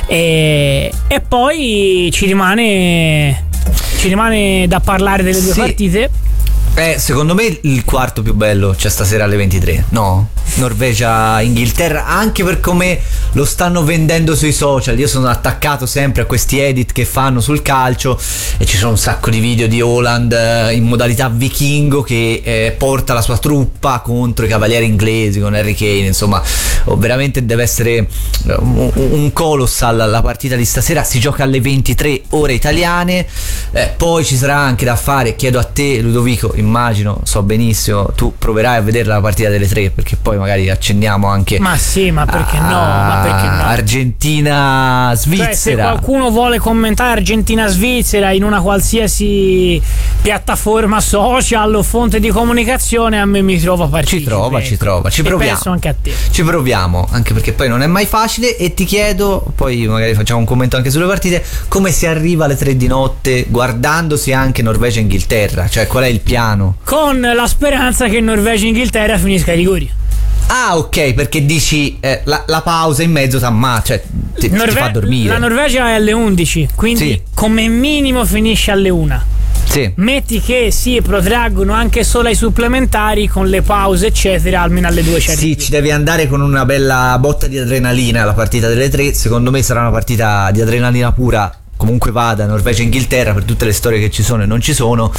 E, e poi ci rimane ci rimane da parlare delle due sì. partite. Eh, secondo me il quarto più bello c'è stasera alle ventitré, no? Norvegia-Inghilterra, anche per come lo stanno vendendo sui social. Io sono attaccato sempre a questi edit che fanno sul calcio e ci sono un sacco di video di Haaland in modalità vichingo che eh, porta la sua truppa contro i cavalieri inglesi con Harry Kane. Insomma, oh, veramente deve essere un, un colossal la partita di stasera. Si gioca alle ventitré ore italiane, eh, poi ci sarà anche da fare, chiedo a te Ludovico, immagino, so benissimo, tu proverai a vedere la partita delle tre, perché poi magari accendiamo anche. Ma sì, ma perché no? Ma perché no? Argentina-Svizzera. Cioè, se qualcuno vuole commentare Argentina-Svizzera in una qualsiasi piattaforma social o fonte di comunicazione, a me mi trova partecipe. Ci trova, ci trova, ci e proviamo. penso anche a te. Ci proviamo, anche perché poi non è mai facile. E ti chiedo, poi magari facciamo un commento anche sulle partite, come si arriva alle tre di notte guardandosi anche Norvegia-Inghilterra? Cioè, qual è il piano? Con la speranza che Norvegia-Inghilterra finisca ai rigori. Ah, ok, perché dici eh, la, la pausa in mezzo t'amma, cioè ti, Norve- ti fa dormire. La Norvegia è alle undici, quindi sì. come minimo finisce alle una. Sì. Metti che si protraggono anche solo ai supplementari con le pause eccetera, almeno alle due c'è. Sì, ci devi andare con una bella botta di adrenalina la partita delle tre. Secondo me sarà una partita di adrenalina pura, comunque vada, Norvegia-Inghilterra, per tutte le storie che ci sono e non ci sono.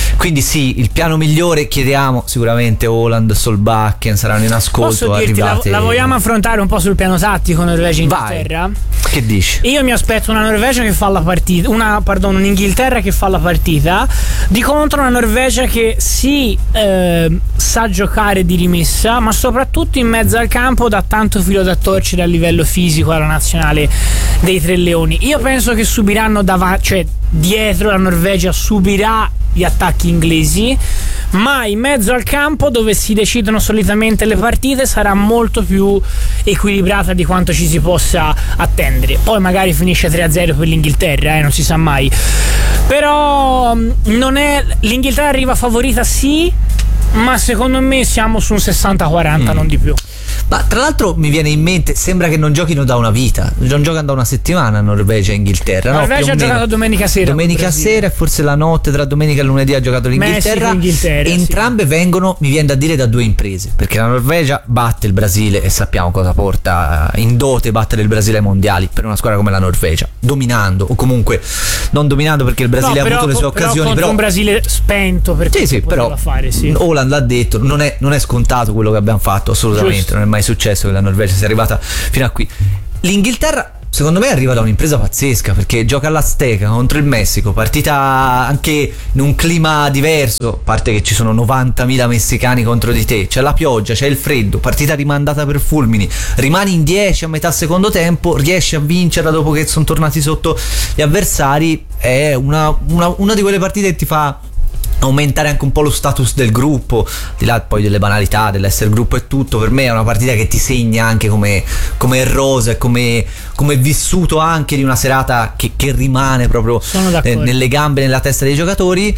Quindi sì, il piano migliore chiediamo sicuramente Haaland, Solbakken saranno in ascolto. Posso dirti, arrivate... la, la vogliamo affrontare un po' sul piano tattico Norvegia-Inghilterra? Che dici? Io mi aspetto una Norvegia che fa la partita, una, pardon, un'Inghilterra che fa la partita, di contro una Norvegia che sì, eh, sa giocare di rimessa, ma soprattutto in mezzo al campo dà tanto filo da torcere a livello fisico alla nazionale dei Tre Leoni. Io penso che subiranno davanti, cioè dietro la Norvegia subirà gli attacchi inglesi, ma in mezzo al campo dove si decidono solitamente le partite sarà molto più equilibrata di quanto ci si possa attendere. Poi magari finisce tre a zero per l'Inghilterra, eh, non si sa mai. Però non è, l'Inghilterra arriva favorita sì, ma secondo me siamo su un sessanta quaranta, mm. non di più. Ma tra l'altro mi viene in mente, sembra che non giochino da una vita, non giocano da una settimana Norvegia e Inghilterra. No, Norvegia ha giocato domenica sera. Domenica sera e forse la notte tra domenica e lunedì ha giocato l'Inghilterra. Inghilterra, entrambe sì. vengono, mi viene da dire, da due imprese, perché la Norvegia batte il Brasile e sappiamo cosa porta in dote battere il Brasile ai mondiali per una squadra come la Norvegia, dominando o comunque non dominando perché il Brasile no, ha però, avuto le sue però occasioni, però un Brasile spento per sì, sì, però fare, sì. Haaland l'ha detto, non è, non è scontato quello che abbiamo fatto, assolutamente. Giusto. Non è mai successo che la Norvegia sia arrivata fino a qui. L'Inghilterra secondo me arriva da un'impresa pazzesca, perché gioca all'Azteca contro il Messico, partita anche in un clima diverso, a parte che ci sono novantamila messicani contro di te, c'è la pioggia, c'è il freddo, partita rimandata per fulmini, rimani in dieci a metà secondo tempo, riesci a vincerla dopo che sono tornati sotto gli avversari. È una, una, una di quelle partite che ti fa aumentare anche un po' lo status del gruppo, al di là poi delle banalità dell'essere gruppo e tutto. Per me è una partita che ti segna anche come, come rosa e come, come vissuto anche di una serata che, che rimane proprio eh, nelle gambe, nella testa dei giocatori.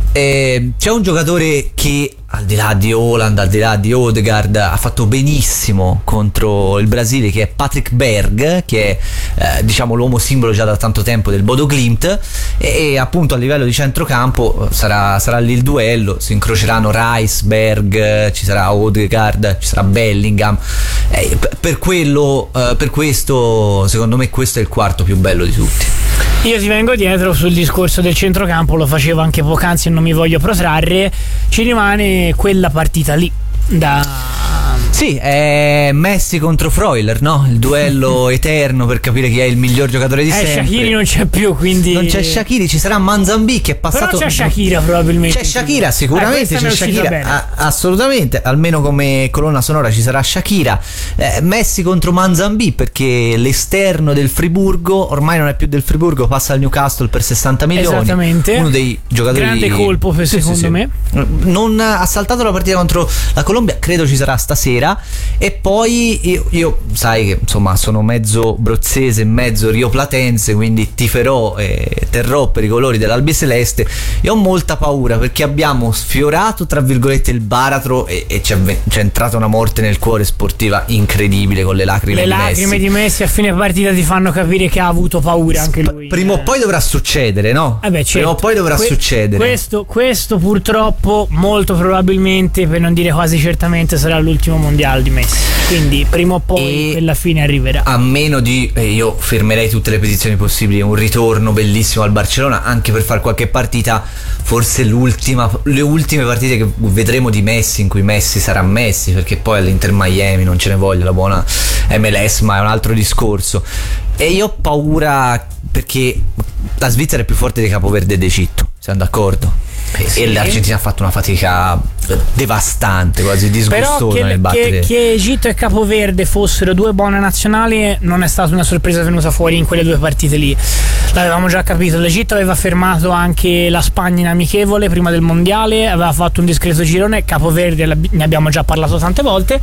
Eh, c'è un giocatore che al di là di Haaland, al di là di Odegaard, ha fatto benissimo contro il Brasile, che è Patrick Berg, che è eh, diciamo l'uomo simbolo già da tanto tempo del Bodo Glimt, e, e appunto a livello di centrocampo sarà, sarà lì il duello, si incroceranno Rice, Berg, ci sarà Odegaard, ci sarà Bellingham, eh, per quello eh, per questo secondo me questo è il quarto più bello di tutti. Io ti vengo dietro sul discorso del centrocampo, lo facevo anche poc'anzi e non mi voglio protrarre. Ci rimane quella partita lì da... Sì, è Messi contro Freuler, no? Il duello eterno per capire chi è il miglior giocatore di eh, sempre. Shaqiri non c'è più, quindi non c'è Shaqiri, ci sarà Manzambi che è passato. Però c'è Shakira probabilmente. C'è Shakira sicuramente, eh, c'è Shakira, a, assolutamente, almeno come colonna sonora ci sarà Shakira. eh, Messi contro Manzambi, perché l'esterno del Friburgo ormai non è più del Friburgo, passa al Newcastle per sessanta milioni. Esattamente. Uno dei giocatori, grande colpo per, sì, secondo sì, sì. me. Non ha saltato la partita contro la Colombia, credo ci sarà stasera. E poi io, io sai che insomma sono mezzo brozzese, mezzo rioplatense, quindi tiferò e terrò per i colori dell'Albiceleste. Io ho molta paura perché abbiamo sfiorato tra virgolette il baratro e, e c'è, c'è entrata una morte nel cuore sportiva incredibile con le lacrime le di Messi. Le lacrime di Messi a fine partita ti fanno capire che ha avuto paura anche lui. Prima eh. o poi dovrà succedere, no? Eh beh, certo. Prima o poi dovrà que- succedere. Questo, questo purtroppo molto probabilmente, per non dire quasi certamente, sarà l'ultimo mondiale di Messi, quindi prima o poi quella fine arriverà. A meno di eh, io fermerei tutte le petizioni possibili, un ritorno bellissimo al Barcellona anche per fare qualche partita, forse l'ultima, le ultime partite che vedremo di Messi, in cui Messi sarà Messi, perché poi all'Inter Miami non ce ne voglia la buona M L S, ma è un altro discorso. E io ho paura perché la Svizzera è più forte di Capoverde ed Egitto, siamo d'accordo? Sì. E l'Argentina ha fatto una fatica devastante, quasi disgustosa che, nel battere. Che, che Egitto e Capoverde fossero due buone nazionali non è stata una sorpresa venuta fuori in quelle due partite lì, l'avevamo già capito. L'Egitto aveva fermato anche la Spagna in amichevole prima del mondiale, aveva fatto un discreto girone. Capoverde ne abbiamo già parlato tante volte.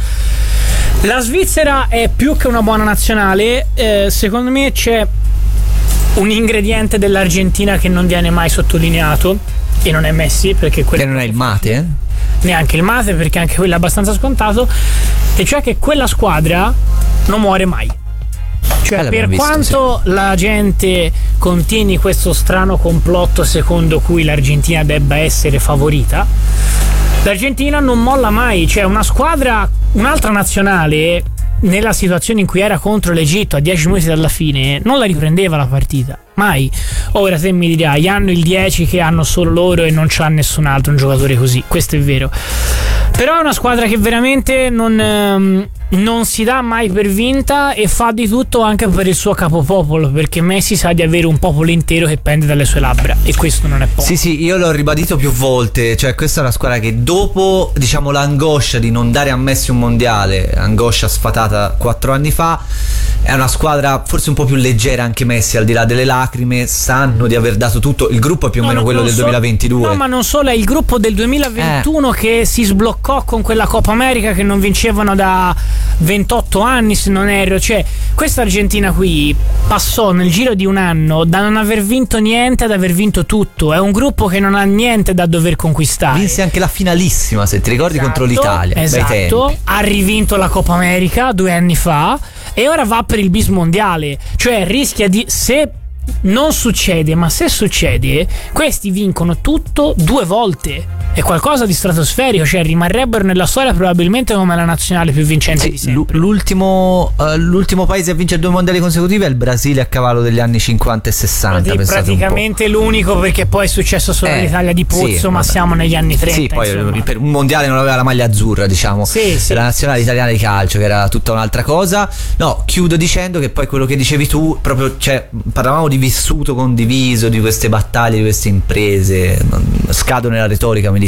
La Svizzera è più che una buona nazionale, eh, secondo me c'è un ingrediente dell'Argentina che non viene mai sottolineato, e non è Messi, perché quello non è il mate, eh? neanche il mate, perché anche quello è abbastanza scontato, e cioè che quella squadra non muore mai. Cioè, eh, per visto, quanto sì. la gente continui questo strano complotto secondo cui l'Argentina debba essere favorita, l'Argentina non molla mai. Cioè, una squadra, un'altra nazionale nella situazione in cui era contro l'Egitto a dieci minuti dalla fine non la riprendeva la partita, mai. Ora te mi dirai, hanno il dieci che hanno solo loro e non c'ha nessun altro un giocatore così, questo è vero, però è una squadra che veramente non, ehm, non si dà mai per vinta e fa di tutto anche per il suo capopopolo, perché Messi sa di avere un popolo intero che pende dalle sue labbra e questo non è poco. Sì sì, io l'ho ribadito più volte, cioè questa è una squadra che dopo, diciamo, l'angoscia di non dare a Messi un mondiale, angoscia sfatata quattro anni fa, è una squadra forse un po' più leggera, anche Messi al di là delle lacrime sanno di aver dato tutto, il gruppo è più o no, meno no, quello del so, duemilaventidue. No, ma non solo, è il gruppo del duemilaventuno eh. che si sbloccò con quella Coppa America che non vincevano da ventotto anni se non erro, cioè questa Argentina qui passò nel giro di un anno da non aver vinto niente ad aver vinto tutto, è un gruppo che non ha niente da dover conquistare. Vinse anche la finalissima, se ti ricordi, esatto, contro l'Italia, esatto, ha rivinto la Coppa America due anni fa e ora va per il bis mondiale, cioè rischia di, se non succede, ma se succede, questi vincono tutto due volte. È qualcosa di stratosferico, cioè rimarrebbero nella storia probabilmente come la nazionale più vincente sì, di sempre. L'ultimo, uh, l'ultimo paese a vincere due mondiali consecutivi è il Brasile a cavallo degli anni cinquanta e sessanta. Sì, praticamente l'unico, perché poi è successo solo eh, all'Italia di Pozzo, sì, ma vabbè. siamo negli anni trenta. Sì, poi insomma. per un mondiale non aveva la maglia azzurra, diciamo. Sì, sì. La nazionale italiana di calcio, che era tutta un'altra cosa. No, chiudo dicendo che poi quello che dicevi tu, proprio, cioè, parlavamo di vissuto condiviso, di queste battaglie, di queste imprese. Scado nella retorica, mi